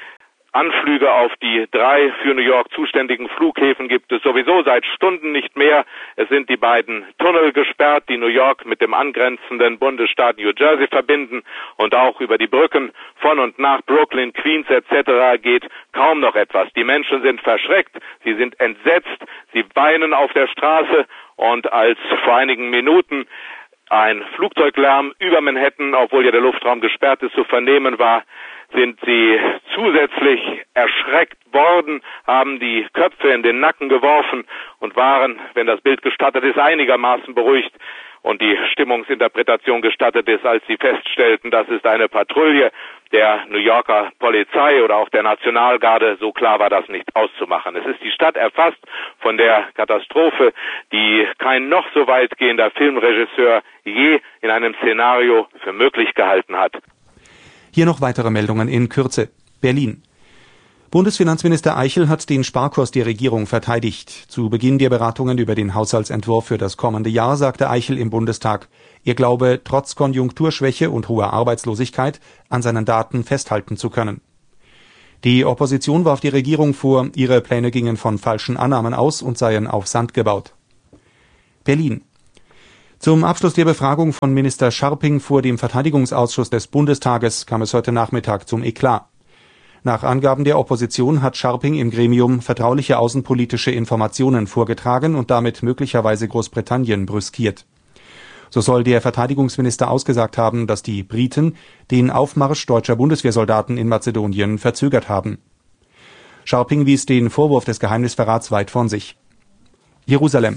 Anflüge auf die drei für New York zuständigen Flughäfen gibt es sowieso seit Stunden nicht mehr. Es sind die beiden Tunnel gesperrt, die New York mit dem angrenzenden Bundesstaat New Jersey verbinden, und auch über die Brücken von und nach Brooklyn, Queens et cetera geht kaum noch etwas. Die Menschen sind verschreckt, sie sind entsetzt, sie weinen auf der Straße, und als vor einigen Minuten ein Flugzeuglärm über Manhattan, obwohl ja der Luftraum gesperrt ist, zu vernehmen war, sind sie zusätzlich erschreckt worden, haben die Köpfe in den Nacken geworfen und waren, wenn das Bild gestattet ist, einigermaßen beruhigt und die Stimmungsinterpretation gestattet ist, als sie feststellten, das ist eine Patrouille der New Yorker Polizei oder auch der Nationalgarde. So klar war das nicht auszumachen. Es ist die Stadt erfasst von der Katastrophe, die kein noch so weitgehender Filmregisseur je in einem Szenario für möglich gehalten hat. Hier noch weitere Meldungen in Kürze. Berlin. Bundesfinanzminister Eichel hat den Sparkurs der Regierung verteidigt. Zu Beginn der Beratungen über den Haushaltsentwurf für das kommende Jahr sagte Eichel im Bundestag, er glaube, trotz Konjunkturschwäche und hoher Arbeitslosigkeit an seinen Daten festhalten zu können. Die Opposition warf die Regierung vor, ihre Pläne gingen von falschen Annahmen aus und seien auf Sand gebaut. Berlin. Zum Abschluss der Befragung von Minister Scharping vor dem Verteidigungsausschuss des Bundestages kam es heute Nachmittag zum Eklat. Nach Angaben der Opposition hat Scharping im Gremium vertrauliche außenpolitische Informationen vorgetragen und damit möglicherweise Großbritannien brüskiert. So soll der Verteidigungsminister ausgesagt haben, dass die Briten den Aufmarsch deutscher Bundeswehrsoldaten in Mazedonien verzögert haben. Scharping wies den Vorwurf des Geheimnisverrats weit von sich. Jerusalem.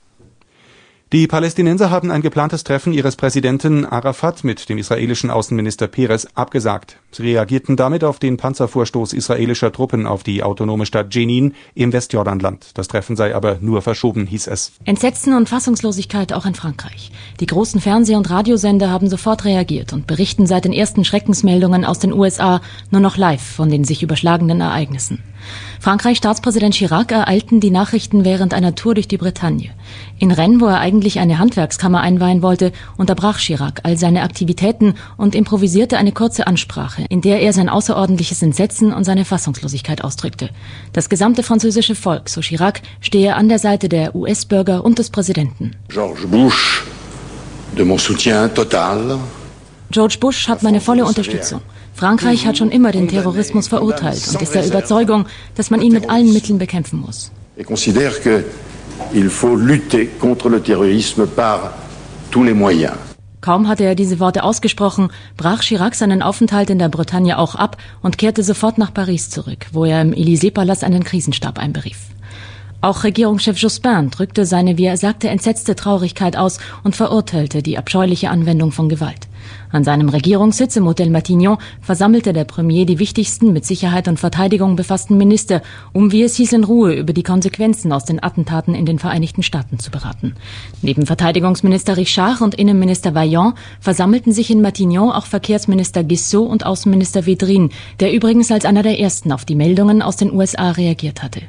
Die Palästinenser haben ein geplantes Treffen ihres Präsidenten Arafat mit dem israelischen Außenminister Peres abgesagt. Sie reagierten damit auf den Panzervorstoß israelischer Truppen auf die autonome Stadt Jenin im Westjordanland. Das Treffen sei aber nur verschoben, hieß es. Entsetzen und Fassungslosigkeit auch in Frankreich. Die großen Fernseh- und Radiosender haben sofort reagiert und berichten seit den ersten Schreckensmeldungen aus den U S A nur noch live von den sich überschlagenden Ereignissen. Frankreichs Staatspräsident Chirac ereilten die Nachrichten während einer Tour durch die Bretagne. In Rennes, wo er eigentlich eine Handwerkskammer einweihen wollte, unterbrach Chirac all seine Aktivitäten und improvisierte eine kurze Ansprache, in der er sein außerordentliches Entsetzen und seine Fassungslosigkeit ausdrückte. Das gesamte französische Volk, so Chirac, stehe an der Seite der U S-Bürger und des Präsidenten. George Bush, de mon soutien total. George Bush hat meine volle Unterstützung. Frankreich hat schon immer den Terrorismus verurteilt und ist der Überzeugung, dass man ihn mit allen Mitteln bekämpfen muss. Et considère que il faut lutter contre le terrorisme par tous les moyens. Kaum hatte er diese Worte ausgesprochen, brach Chirac seinen Aufenthalt in der Bretagne auch ab und kehrte sofort nach Paris zurück, wo er im Élysée-Palast einen Krisenstab einberief. Auch Regierungschef Jospin drückte seine, wie er sagte, entsetzte Traurigkeit aus und verurteilte die abscheuliche Anwendung von Gewalt. An seinem Regierungssitz im Hotel Matignon versammelte der Premier die wichtigsten mit Sicherheit und Verteidigung befassten Minister, um, wie es hieß, in Ruhe über die Konsequenzen aus den Attentaten in den Vereinigten Staaten zu beraten. Neben Verteidigungsminister Richard und Innenminister Vaillant versammelten sich in Matignon auch Verkehrsminister Guissot und Außenminister Védrine, der übrigens als einer der ersten auf die Meldungen aus den U S A reagiert hatte.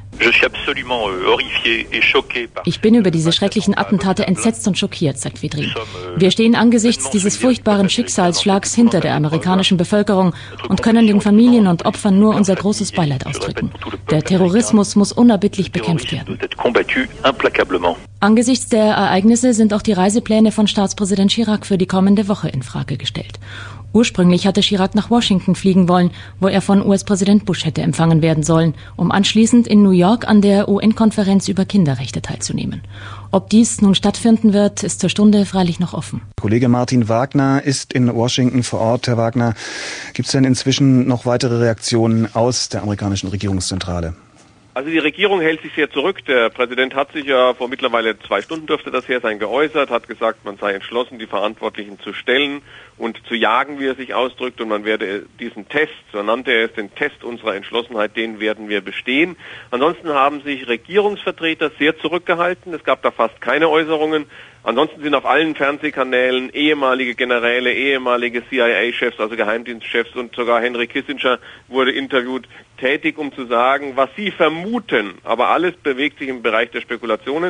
Ich bin über diese schrecklichen Attentate entsetzt und schockiert, sagt Védrine. Wir stehen angesichts dieses furchtbaren Schicksalsschlags hinter der amerikanischen Bevölkerung und können den Familien und Opfern nur unser großes Beileid ausdrücken. Der Terrorismus muss unerbittlich bekämpft werden. Angesichts der Ereignisse sind auch die Reisepläne von Staatspräsident Chirac für die kommende Woche in Frage gestellt. Ursprünglich hatte Chirac nach Washington fliegen wollen, wo er von U S-Präsident Bush hätte empfangen werden sollen, um anschließend in New York an der U N-Konferenz über Kinderrechte teilzunehmen. Ob dies nun stattfinden wird, ist zur Stunde freilich noch offen. Kollege Martin Wagner ist in Washington vor Ort. Herr Wagner, gibt es denn inzwischen noch weitere Reaktionen aus der amerikanischen Regierungszentrale? Also die Regierung hält sich sehr zurück. Der Präsident hat sich ja vor mittlerweile zwei Stunden dürfte das her sein geäußert, hat gesagt, man sei entschlossen, die Verantwortlichen zu stellen und zu jagen, wie er sich ausdrückt, und man werde diesen Test, so nannte er es, den Test unserer Entschlossenheit, den werden wir bestehen. Ansonsten haben sich Regierungsvertreter sehr zurückgehalten. Es gab da fast keine Äußerungen. Ansonsten sind auf allen Fernsehkanälen ehemalige Generäle, ehemalige C I A-Chefs, also Geheimdienstchefs, und sogar Henry Kissinger wurde interviewt, tätig, um zu sagen, was sie vermuten. Aber alles bewegt sich im Bereich der Spekulationen.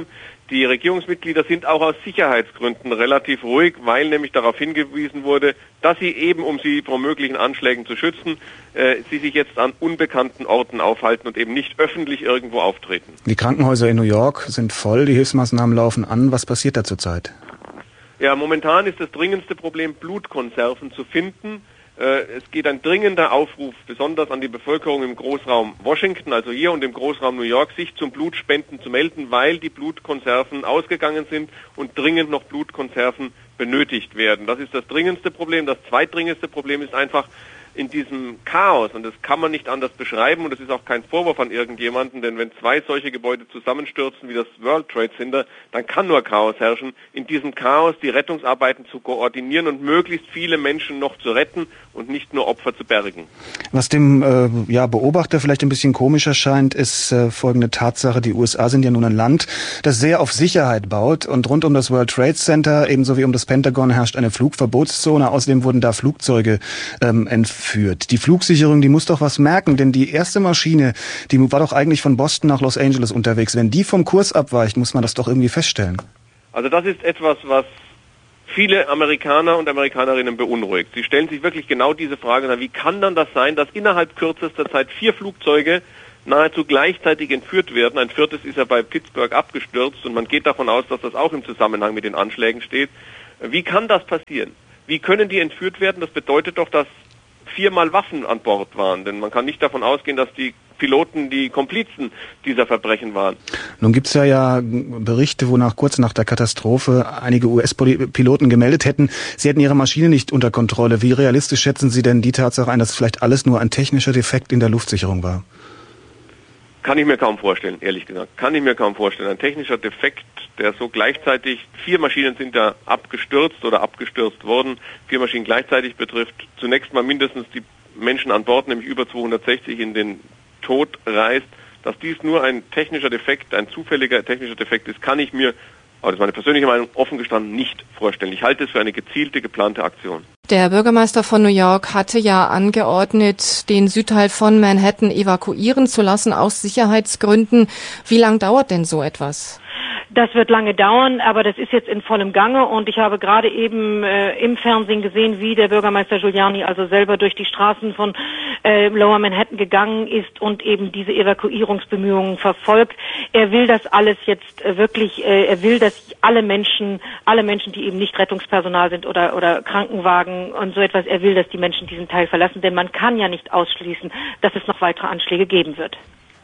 Die Regierungsmitglieder sind auch aus Sicherheitsgründen relativ ruhig, weil nämlich darauf hingewiesen wurde, dass sie eben, um sie vor möglichen Anschlägen zu schützen, äh, sie sich jetzt an unbekannten Orten aufhalten und eben nicht öffentlich irgendwo auftreten. Die Krankenhäuser in New York sind voll, die Hilfsmaßnahmen laufen an. Was passiert da zurzeit? Ja, momentan ist das dringendste Problem, Blutkonserven zu finden. Es geht ein dringender Aufruf, besonders an die Bevölkerung im Großraum Washington, also hier und im Großraum New York, sich zum Blutspenden zu melden, weil die Blutkonserven ausgegangen sind und dringend noch Blutkonserven benötigt werden. Das ist das dringendste Problem. Das zweitdringendste Problem ist einfach, in diesem Chaos, und das kann man nicht anders beschreiben, und das ist auch kein Vorwurf an irgendjemanden, denn wenn zwei solche Gebäude zusammenstürzen wie das World Trade Center, dann kann nur Chaos herrschen. In diesem Chaos die Rettungsarbeiten zu koordinieren und möglichst viele Menschen noch zu retten und nicht nur Opfer zu bergen. Was dem äh, ja, Beobachter vielleicht ein bisschen komisch erscheint, ist äh, folgende Tatsache. Die U S A sind ja nun ein Land, das sehr auf Sicherheit baut, und rund um das World Trade Center, ebenso wie um das Pentagon, herrscht eine Flugverbotszone. Außerdem wurden da Flugzeuge ähm, entführt. Die Flugsicherung, die muss doch was merken, denn die erste Maschine, die war doch eigentlich von Boston nach Los Angeles unterwegs. Wenn die vom Kurs abweicht, muss man das doch irgendwie feststellen. Also das ist etwas, was viele Amerikaner und Amerikanerinnen beunruhigt. Sie stellen sich wirklich genau diese Frage, wie kann dann das sein, dass innerhalb kürzester Zeit vier Flugzeuge nahezu gleichzeitig entführt werden. Ein viertes ist ja bei Pittsburgh abgestürzt und man geht davon aus, dass das auch im Zusammenhang mit den Anschlägen steht. Wie kann das passieren? Wie können die entführt werden? Das bedeutet doch, dass viermal Waffen an Bord waren, denn man kann nicht davon ausgehen, dass die Piloten die Komplizen dieser Verbrechen waren. Nun gibt es ja, ja Berichte, wonach kurz nach der Katastrophe einige U S-Piloten gemeldet hätten, sie hätten ihre Maschine nicht unter Kontrolle. Wie realistisch schätzen Sie denn die Tatsache ein, dass vielleicht alles nur ein technischer Defekt in der Luftsicherung war? Kann ich mir kaum vorstellen, ehrlich gesagt. Kann ich mir kaum vorstellen. Ein technischer Defekt, der so gleichzeitig, vier Maschinen sind da abgestürzt oder abgestürzt worden, vier Maschinen gleichzeitig betrifft, zunächst mal mindestens die Menschen an Bord, nämlich über zweihundertsechzig, in den Tod reißt. Dass dies nur ein technischer Defekt, ein zufälliger technischer Defekt ist, kann ich mir, aber das ist meine persönliche Meinung, offen gestanden nicht vorstellen. Ich halte es für eine gezielte, geplante Aktion. Der Bürgermeister von New York hatte ja angeordnet, den Südteil von Manhattan evakuieren zu lassen aus Sicherheitsgründen. Wie lang dauert denn so etwas? Das wird lange dauern, aber das ist jetzt in vollem Gange und ich habe gerade eben äh, im Fernsehen gesehen, wie der Bürgermeister Giuliani also selber durch die Straßen von äh, Lower Manhattan gegangen ist und eben diese Evakuierungsbemühungen verfolgt. Er will das alles jetzt äh, wirklich, äh, er will, dass alle Menschen, alle Menschen, die eben nicht Rettungspersonal sind oder oder Krankenwagen und so etwas, er will, dass die Menschen diesen Teil verlassen, denn man kann ja nicht ausschließen, dass es noch weitere Anschläge geben wird.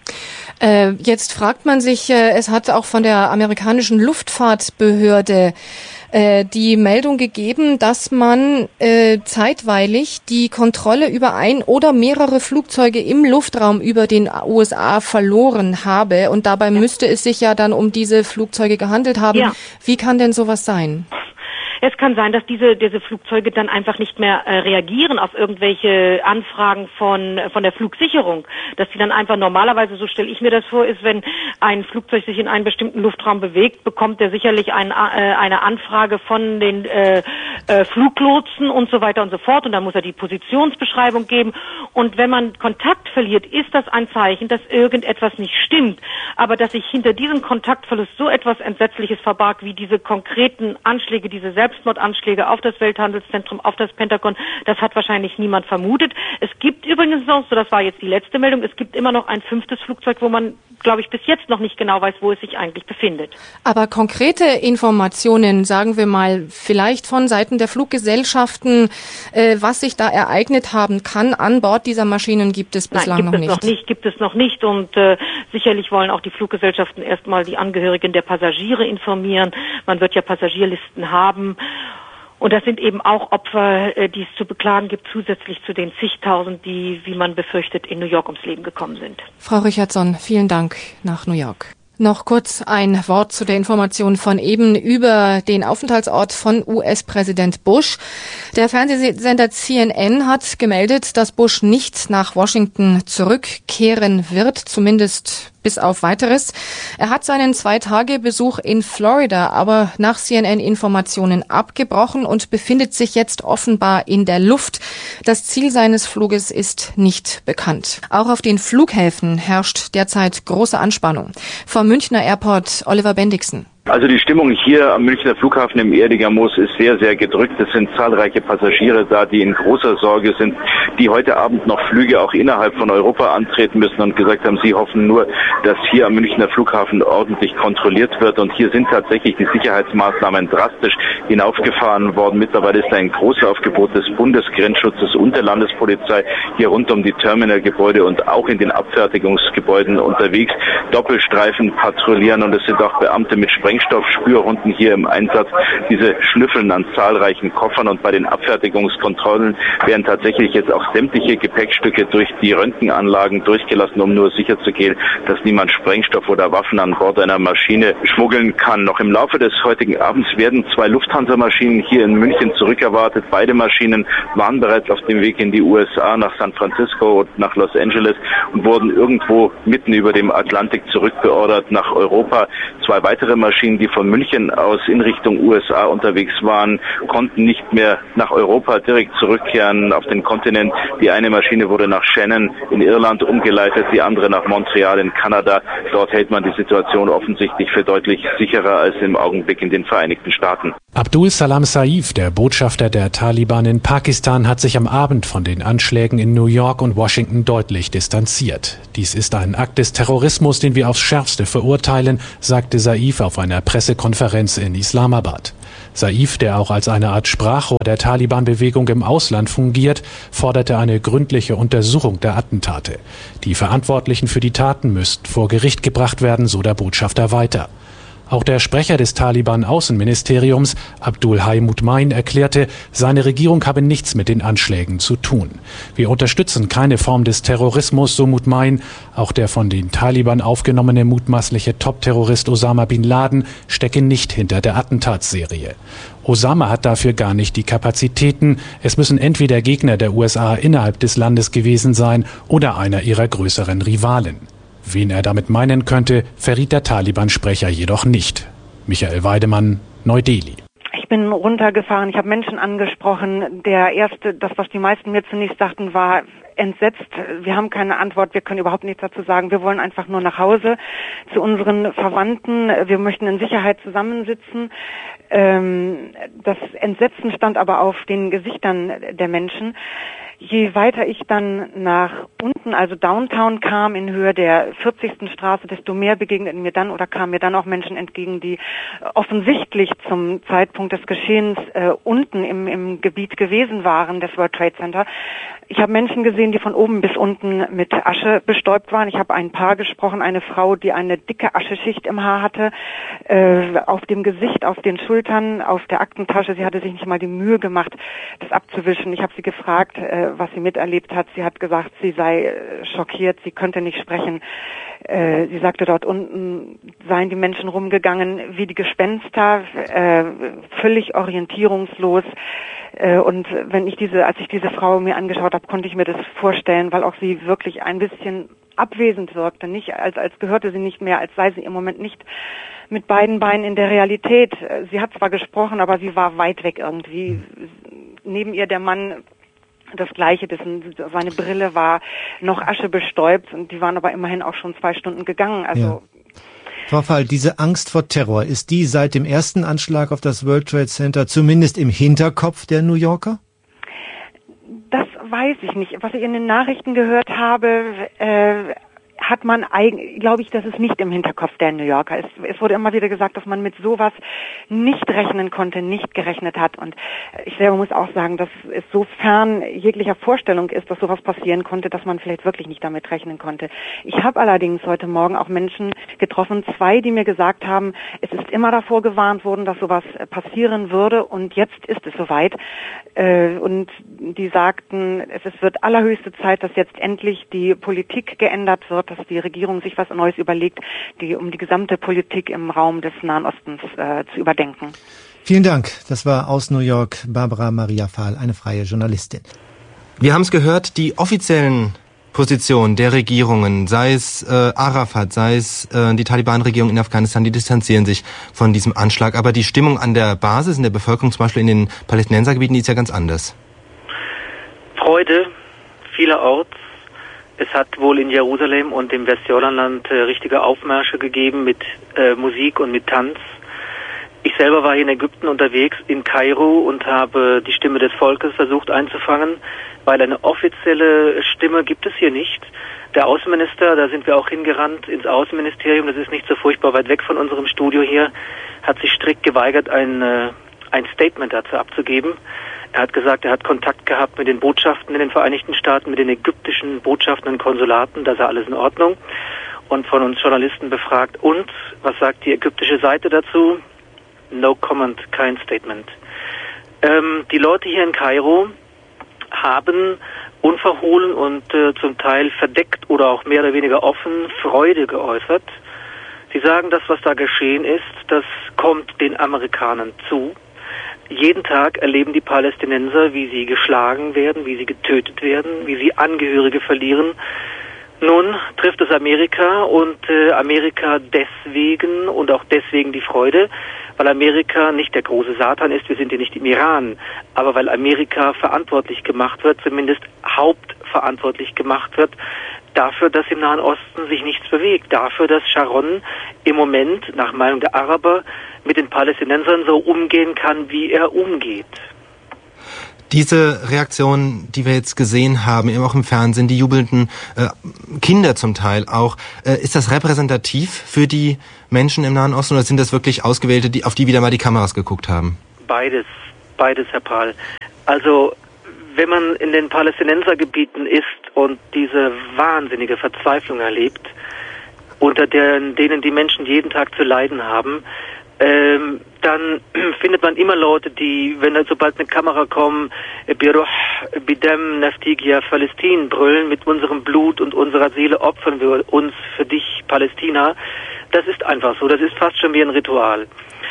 Äh, jetzt fragt man sich, äh, es hat auch von der amerikanischen Luftfahrtbehörde äh, die Meldung gegeben, dass man äh, zeitweilig die Kontrolle über ein oder mehrere Flugzeuge im Luftraum über den U S A verloren habe. Und dabei müsste es sich ja dann um diese Flugzeuge gehandelt haben. Ja. Wie kann denn sowas sein? Es kann sein, dass diese diese Flugzeuge dann einfach nicht mehr äh, reagieren auf irgendwelche Anfragen von von der Flugsicherung, dass sie dann einfach normalerweise, so stelle ich mir das vor, ist, wenn ein Flugzeug sich in einen bestimmten Luftraum bewegt, bekommt er sicherlich ein, äh, eine Anfrage von den äh, äh, Fluglotsen und so weiter und so fort und dann muss er die Positionsbeschreibung geben und wenn man Kontakt verliert, ist das ein Zeichen, dass irgendetwas nicht stimmt, aber dass sich hinter diesem Kontaktverlust so etwas Entsetzliches verbarg wie diese konkreten Anschläge, diese Selbstmordanschläge auf das Welthandelszentrum, auf das Pentagon, das hat wahrscheinlich niemand vermutet. Es gibt übrigens noch, so das war jetzt die letzte Meldung, es gibt immer noch ein fünftes Flugzeug, wo man, glaube ich, bis jetzt noch nicht genau weiß, wo es sich eigentlich befindet. Aber konkrete Informationen, sagen wir mal, vielleicht von Seiten der Fluggesellschaften, äh, was sich da ereignet haben kann an Bord dieser Maschinen, gibt es bislang Nein, gibt noch es nicht. noch nicht. Gibt es noch nicht und äh, sicherlich wollen auch die Fluggesellschaften erstmal die Angehörigen der Passagiere informieren. Man wird ja Passagierlisten haben. Und das sind eben auch Opfer, die es zu beklagen gibt, zusätzlich zu den zigtausend, die, wie man befürchtet, in New York ums Leben gekommen sind. Frau Richardson, vielen Dank nach New York. Noch kurz ein Wort zu der Information von eben über den Aufenthaltsort von U S-Präsident Bush. Der Fernsehsender C N N hat gemeldet, dass Bush nicht nach Washington zurückkehren wird, zumindest bis auf Weiteres. Er hat seinen Zwei-Tage-Besuch in Florida aber nach C N N-Informationen abgebrochen und befindet sich jetzt offenbar in der Luft. Das Ziel seines Fluges ist nicht bekannt. Auch auf den Flughäfen herrscht derzeit große Anspannung. Vom Münchner Airport Oliver Bendixen. Also die Stimmung hier am Münchner Flughafen im Erdinger Moos ist sehr, sehr gedrückt. Es sind zahlreiche Passagiere da, die in großer Sorge sind, die heute Abend noch Flüge auch innerhalb von Europa antreten müssen und gesagt haben, sie hoffen nur, dass hier am Münchner Flughafen ordentlich kontrolliert wird. Und hier sind tatsächlich die Sicherheitsmaßnahmen drastisch hinaufgefahren worden. Mittlerweile ist ein Großaufgebot des Bundesgrenzschutzes und der Landespolizei hier rund um die Terminalgebäude und auch in den Abfertigungsgebäuden unterwegs. Doppelstreifen patrouillieren und es sind auch Beamte mit Sprengstoffspürhunden hier im Einsatz. Diese schnüffeln an zahlreichen Koffern und bei den Abfertigungskontrollen werden tatsächlich jetzt auch sämtliche Gepäckstücke durch die Röntgenanlagen durchgelassen, um nur sicherzugehen, dass niemand Sprengstoff oder Waffen an Bord einer Maschine schmuggeln kann. Noch im Laufe des heutigen Abends werden zwei Lufthansa-Maschinen hier in München zurückerwartet. Beide Maschinen waren bereits auf dem Weg in die U S A, nach San Francisco und nach Los Angeles und wurden irgendwo mitten über dem Atlantik zurückbeordert nach Europa. Zwei weitere Maschinen, die von München aus in Richtung U S A unterwegs waren, konnten nicht mehr nach Europa direkt zurückkehren auf den Kontinent. Die eine Maschine wurde nach Shannon in Irland umgeleitet, die andere nach Montreal in Kanada. Dort hält man die Situation offensichtlich für deutlich sicherer als im Augenblick in den Vereinigten Staaten. Abdul Salam Saif, der Botschafter der Taliban in Pakistan, hat sich am Abend von den Anschlägen in New York und Washington deutlich distanziert. Dies ist ein Akt des Terrorismus, den wir aufs Schärfste verurteilen, sagte Saif auf einer Pressekonferenz in Islamabad. Saif, der auch als eine Art Sprachrohr der Taliban-Bewegung im Ausland fungiert, forderte eine gründliche Untersuchung der Attentate. Die Verantwortlichen für die Taten müssten vor Gericht gebracht werden, so der Botschafter weiter. Auch der Sprecher des Taliban-Außenministeriums, Abdul Hai Mutmain, erklärte, seine Regierung habe nichts mit den Anschlägen zu tun. Wir unterstützen keine Form des Terrorismus, so Mutmain. Auch der von den Taliban aufgenommene mutmaßliche Top-Terrorist Osama Bin Laden stecke nicht hinter der Attentatsserie. Osama hat dafür gar nicht die Kapazitäten. Es müssen entweder Gegner der U S A innerhalb des Landes gewesen sein oder einer ihrer größeren Rivalen. Wen er damit meinen könnte, verriet der Taliban-Sprecher jedoch nicht. Michael Weidemann, Neu-Delhi. Ich bin runtergefahren, ich habe Menschen angesprochen. Der erste, das, was die meisten mir zunächst sagten, war entsetzt. Wir haben keine Antwort, wir können überhaupt nichts dazu sagen. Wir wollen einfach nur nach Hause zu unseren Verwandten. Wir möchten in Sicherheit zusammensitzen. Das Entsetzen stand aber auf den Gesichtern der Menschen. Je weiter ich dann nach unten, also Downtown kam, in Höhe der vierzigsten Straße, desto mehr begegneten mir dann oder kamen mir dann auch Menschen entgegen, die offensichtlich zum Zeitpunkt des Geschehens äh, unten im, im Gebiet gewesen waren, des World Trade Center. Ich habe Menschen gesehen, die von oben bis unten mit Asche bestäubt waren. Ich habe ein Paar gesprochen, eine Frau, die eine dicke Ascheschicht im Haar hatte, äh, auf dem Gesicht, auf den Schultern, auf der Aktentasche. Sie hatte sich nicht mal die Mühe gemacht, das abzuwischen. Ich habe sie gefragt, äh, was sie miterlebt hat. Sie hat gesagt, sie sei äh, schockiert, sie könnte nicht sprechen. Äh, sie sagte, dort unten seien die Menschen rumgegangen wie die Gespenster, äh, völlig orientierungslos. Äh, und wenn ich diese, als ich diese Frau mir angeschaut habe, konnte ich mir das vorstellen, weil auch sie wirklich ein bisschen abwesend wirkte, nicht als als gehörte sie nicht mehr, als sei sie im Moment nicht mit beiden Beinen in der Realität. Sie hat zwar gesprochen, aber sie war weit weg irgendwie. Neben ihr der Mann, das Gleiche, dessen, seine Brille war noch aschebestäubt und die waren aber immerhin auch schon zwei Stunden gegangen. Also ja. Frau Fall, diese Angst vor Terror, ist die seit dem ersten Anschlag auf das World Trade Center zumindest im Hinterkopf der New Yorker? Das weiß ich nicht. Was ich in den Nachrichten gehört habe, äh, hat man eigentlich, glaube ich, das ist nicht im Hinterkopf der New Yorker. Es, es wurde immer wieder gesagt, dass man mit sowas nicht rechnen konnte, nicht gerechnet hat. Und ich selber muss auch sagen, dass es so fern jeglicher Vorstellung ist, dass sowas passieren konnte, dass man vielleicht wirklich nicht damit rechnen konnte. Ich habe allerdings heute Morgen auch Menschen getroffen, zwei, die mir gesagt haben, es ist immer davor gewarnt worden, dass sowas passieren würde und jetzt ist es soweit. Und die sagten, es wird allerhöchste Zeit, dass jetzt endlich die Politik geändert wird, dass die Regierung sich was Neues überlegt, die, um die gesamte Politik im Raum des Nahen Ostens äh, zu überdenken. Vielen Dank. Das war aus New York Barbara Maria Fahl, eine freie Journalistin. Wir haben es gehört, die offiziellen Positionen der Regierungen, sei es äh, Arafat, sei es äh, die Taliban-Regierung in Afghanistan, die distanzieren sich von diesem Anschlag. Aber die Stimmung an der Basis, in der Bevölkerung, zum Beispiel in den Palästinensergebieten, die ist ja ganz anders. Freude vielerorts. Es hat wohl in Jerusalem und im Westjordanland äh, richtige Aufmärsche gegeben mit äh, Musik und mit Tanz. Ich selber war hier in Ägypten unterwegs, in Kairo, und habe die Stimme des Volkes versucht einzufangen, weil eine offizielle Stimme gibt es hier nicht. Der Außenminister, da sind wir auch hingerannt ins Außenministerium, das ist nicht so furchtbar weit weg von unserem Studio hier, hat sich strikt geweigert, ein, ein Statement dazu abzugeben. Er hat gesagt, er hat Kontakt gehabt mit den Botschaften in den Vereinigten Staaten, mit den ägyptischen Botschaften und Konsulaten, da sei alles in Ordnung. Und von uns Journalisten befragt, und was sagt die ägyptische Seite dazu? No comment, kein Statement. Ähm, die Leute hier in Kairo haben unverhohlen und äh, zum Teil verdeckt oder auch mehr oder weniger offen Freude geäußert. Sie sagen, das, was da geschehen ist, das kommt den Amerikanern zu. Jeden Tag erleben die Palästinenser, wie sie geschlagen werden, wie sie getötet werden, wie sie Angehörige verlieren. Nun trifft es Amerika, und äh, Amerika deswegen und auch deswegen die Freude, weil Amerika nicht der große Satan ist, wir sind hier nicht im Iran, aber weil Amerika verantwortlich gemacht wird, zumindest hauptverantwortlich gemacht wird, dafür, dass im Nahen Osten sich nichts bewegt, dafür, dass Sharon im Moment, nach Meinung der Araber, mit den Palästinensern so umgehen kann, wie er umgeht. Diese Reaktion, die wir jetzt gesehen haben, eben auch im Fernsehen, die jubelnden äh, Kinder zum Teil auch, äh, ist das repräsentativ für die Menschen im Nahen Osten, oder sind das wirklich Ausgewählte, die, auf die wieder mal die Kameras geguckt haben? Beides, beides, Herr Pahl. Also, wenn man in den Palästinensergebieten ist und diese wahnsinnige Verzweiflung erlebt, unter deren, denen die Menschen jeden Tag zu leiden haben, Ähm, dann findet man immer Leute, die, wenn da sobald eine Kamera kommt, Biruh, Bidem, Naftigia, Palästin brüllen, mit unserem Blut und unserer Seele opfern wir uns für dich, Palästina. Das ist einfach so, das ist fast schon wie ein Ritual.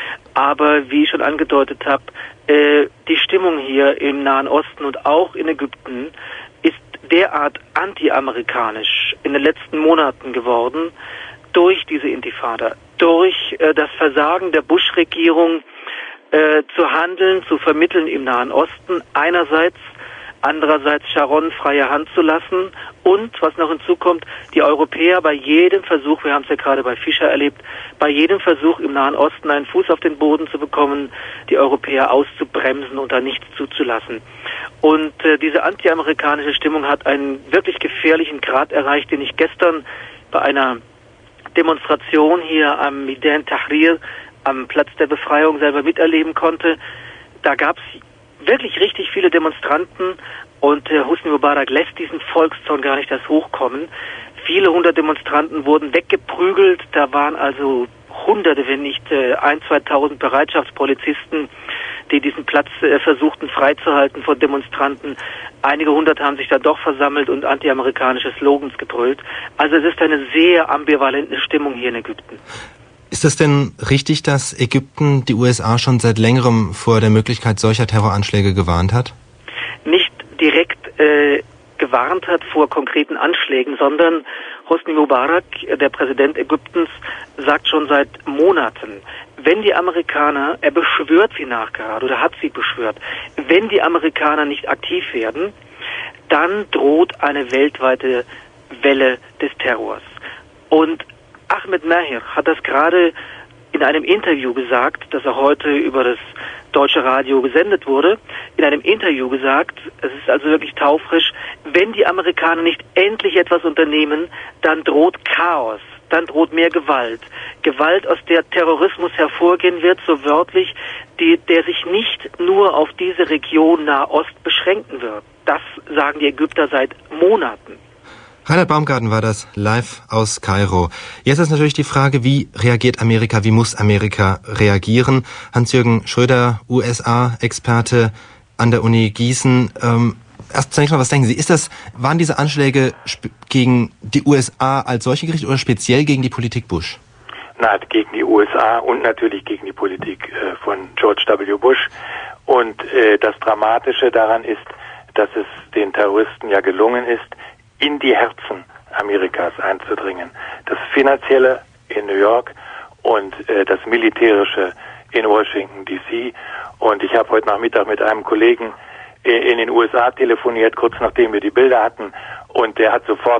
Aber wie ich schon angedeutet habe, äh, die Stimmung hier im Nahen Osten und auch in Ägypten ist derart anti-amerikanisch in den letzten Monaten geworden, durch diese Intifada, durch äh, das Versagen der Bush-Regierung äh, zu handeln, zu vermitteln im Nahen Osten, einerseits, andererseits Sharon freie Hand zu lassen, und, was noch hinzukommt, die Europäer bei jedem Versuch, wir haben es ja gerade bei Fischer erlebt, bei jedem Versuch im Nahen Osten einen Fuß auf den Boden zu bekommen, die Europäer auszubremsen und da nichts zuzulassen. Und äh, diese anti-amerikanische Stimmung hat einen wirklich gefährlichen Grad erreicht, den ich gestern bei einer Demonstration hier am Meydan Tahrir, am Platz der Befreiung, selber miterleben konnte. Da gab es wirklich richtig viele Demonstranten, und äh, Hosni Mubarak lässt diesen Volkszorn gar nicht erst hochkommen. Viele hundert Demonstranten wurden weggeprügelt, da waren also Hunderte, wenn nicht äh, ein, zweitausend Bereitschaftspolizisten, die diesen Platz äh, versuchten freizuhalten von Demonstranten. Einige hundert haben sich da doch versammelt und anti-amerikanische Slogans gebrüllt. Also es ist eine sehr ambivalente Stimmung hier in Ägypten. Ist es denn richtig, dass Ägypten die U S A schon seit längerem vor der Möglichkeit solcher Terroranschläge gewarnt hat? Nicht direkt äh, gewarnt hat vor konkreten Anschlägen, sondern Hosni Mubarak, der Präsident Ägyptens, sagt schon seit Monaten, wenn die Amerikaner, er beschwört sie nachgerade oder hat sie beschwört, wenn die Amerikaner nicht aktiv werden, dann droht eine weltweite Welle des Terrors. Und Ahmed Mahir hat das gerade in einem Interview gesagt, das er heute über das deutsche Radio gesendet wurde, in einem Interview gesagt, es ist also wirklich taufrisch, wenn die Amerikaner nicht endlich etwas unternehmen, dann droht Chaos, dann droht mehr Gewalt. Gewalt, aus der Terrorismus hervorgehen wird, so wörtlich, die, der sich nicht nur auf diese Region Nahost beschränken wird. Das sagen die Ägypter seit Monaten. Reinhard Baumgarten war das live aus Kairo. Jetzt ist natürlich die Frage, wie reagiert Amerika, wie muss Amerika reagieren? Hans-Jürgen Schröder, U S A-Experte an der Uni Gießen. Ähm, erst zunächst mal, was denken Sie? Ist das, waren diese Anschläge gegen die U S A als solche gerichtet oder speziell gegen die Politik Bush? Na, gegen die U S A und natürlich gegen die Politik äh, von George W. Bush. Und äh, das Dramatische daran ist, dass es den Terroristen ja gelungen ist, in die Herzen Amerikas einzudringen. Das Finanzielle in New York und äh, das Militärische in Washington D C Und ich habe heute Nachmittag mit einem Kollegen äh, in den U S A telefoniert, kurz nachdem wir die Bilder hatten, und der hat sofort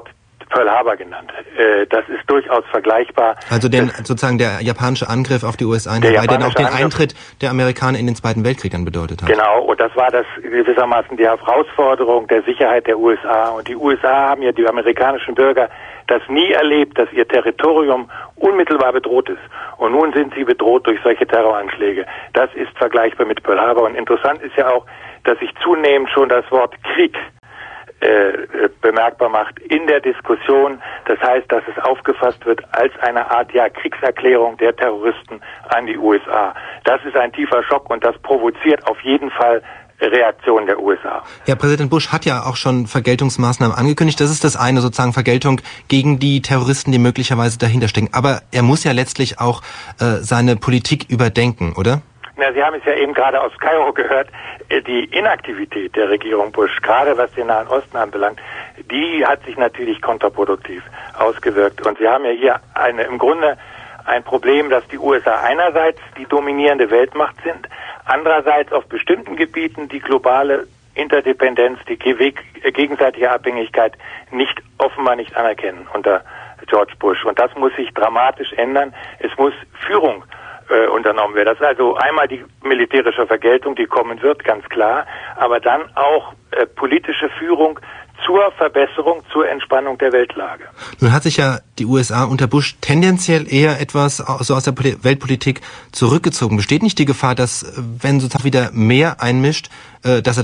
Pearl Harbor genannt. Äh, das ist durchaus vergleichbar. Also den, sozusagen der japanische Angriff auf die U S A, der dann auch den Angriff Eintritt der Amerikaner in den Zweiten Weltkrieg dann bedeutet hat. Genau, und das war das gewissermaßen die Herausforderung der Sicherheit der U S A. Und die U S A haben ja, die amerikanischen Bürger, das nie erlebt, dass ihr Territorium unmittelbar bedroht ist. Und nun sind sie bedroht durch solche Terroranschläge. Das ist vergleichbar mit Pearl Harbor. Und interessant ist ja auch, dass sich zunehmend schon das Wort Krieg äh, bemerkbar macht in der Diskussion. Das heißt, dass es aufgefasst wird als eine Art ja Kriegserklärung der Terroristen an die U S A. Das ist ein tiefer Schock und das provoziert auf jeden Fall Reaktion der U S A. Ja, Präsident Bush hat ja auch schon Vergeltungsmaßnahmen angekündigt. Das ist das eine, sozusagen Vergeltung gegen die Terroristen, die möglicherweise dahinter stecken. Aber er muss ja letztlich auch äh, seine Politik überdenken, oder? Na, Sie haben es ja eben gerade aus Kairo gehört. Die Inaktivität der Regierung Bush, gerade was den Nahen Osten anbelangt, die hat sich natürlich kontraproduktiv ausgewirkt. Und Sie haben ja hier eine, im Grunde ein Problem, dass die U S A einerseits die dominierende Weltmacht sind, andererseits auf bestimmten Gebieten die globale Interdependenz, die gegenseitige Abhängigkeit nicht offenbar nicht anerkennen unter George Bush. Und das muss sich dramatisch ändern. Es muss Führung äh, unternommen werden. Das ist also einmal die militärische Vergeltung, die kommen wird, ganz klar, aber dann auch äh, politische Führung zur Verbesserung, zur Entspannung der Weltlage. Nun hat sich ja die U S A unter Bush tendenziell eher etwas so aus der Weltpolitik zurückgezogen. Besteht nicht die Gefahr, dass, wenn sozusagen wieder mehr einmischt, dass er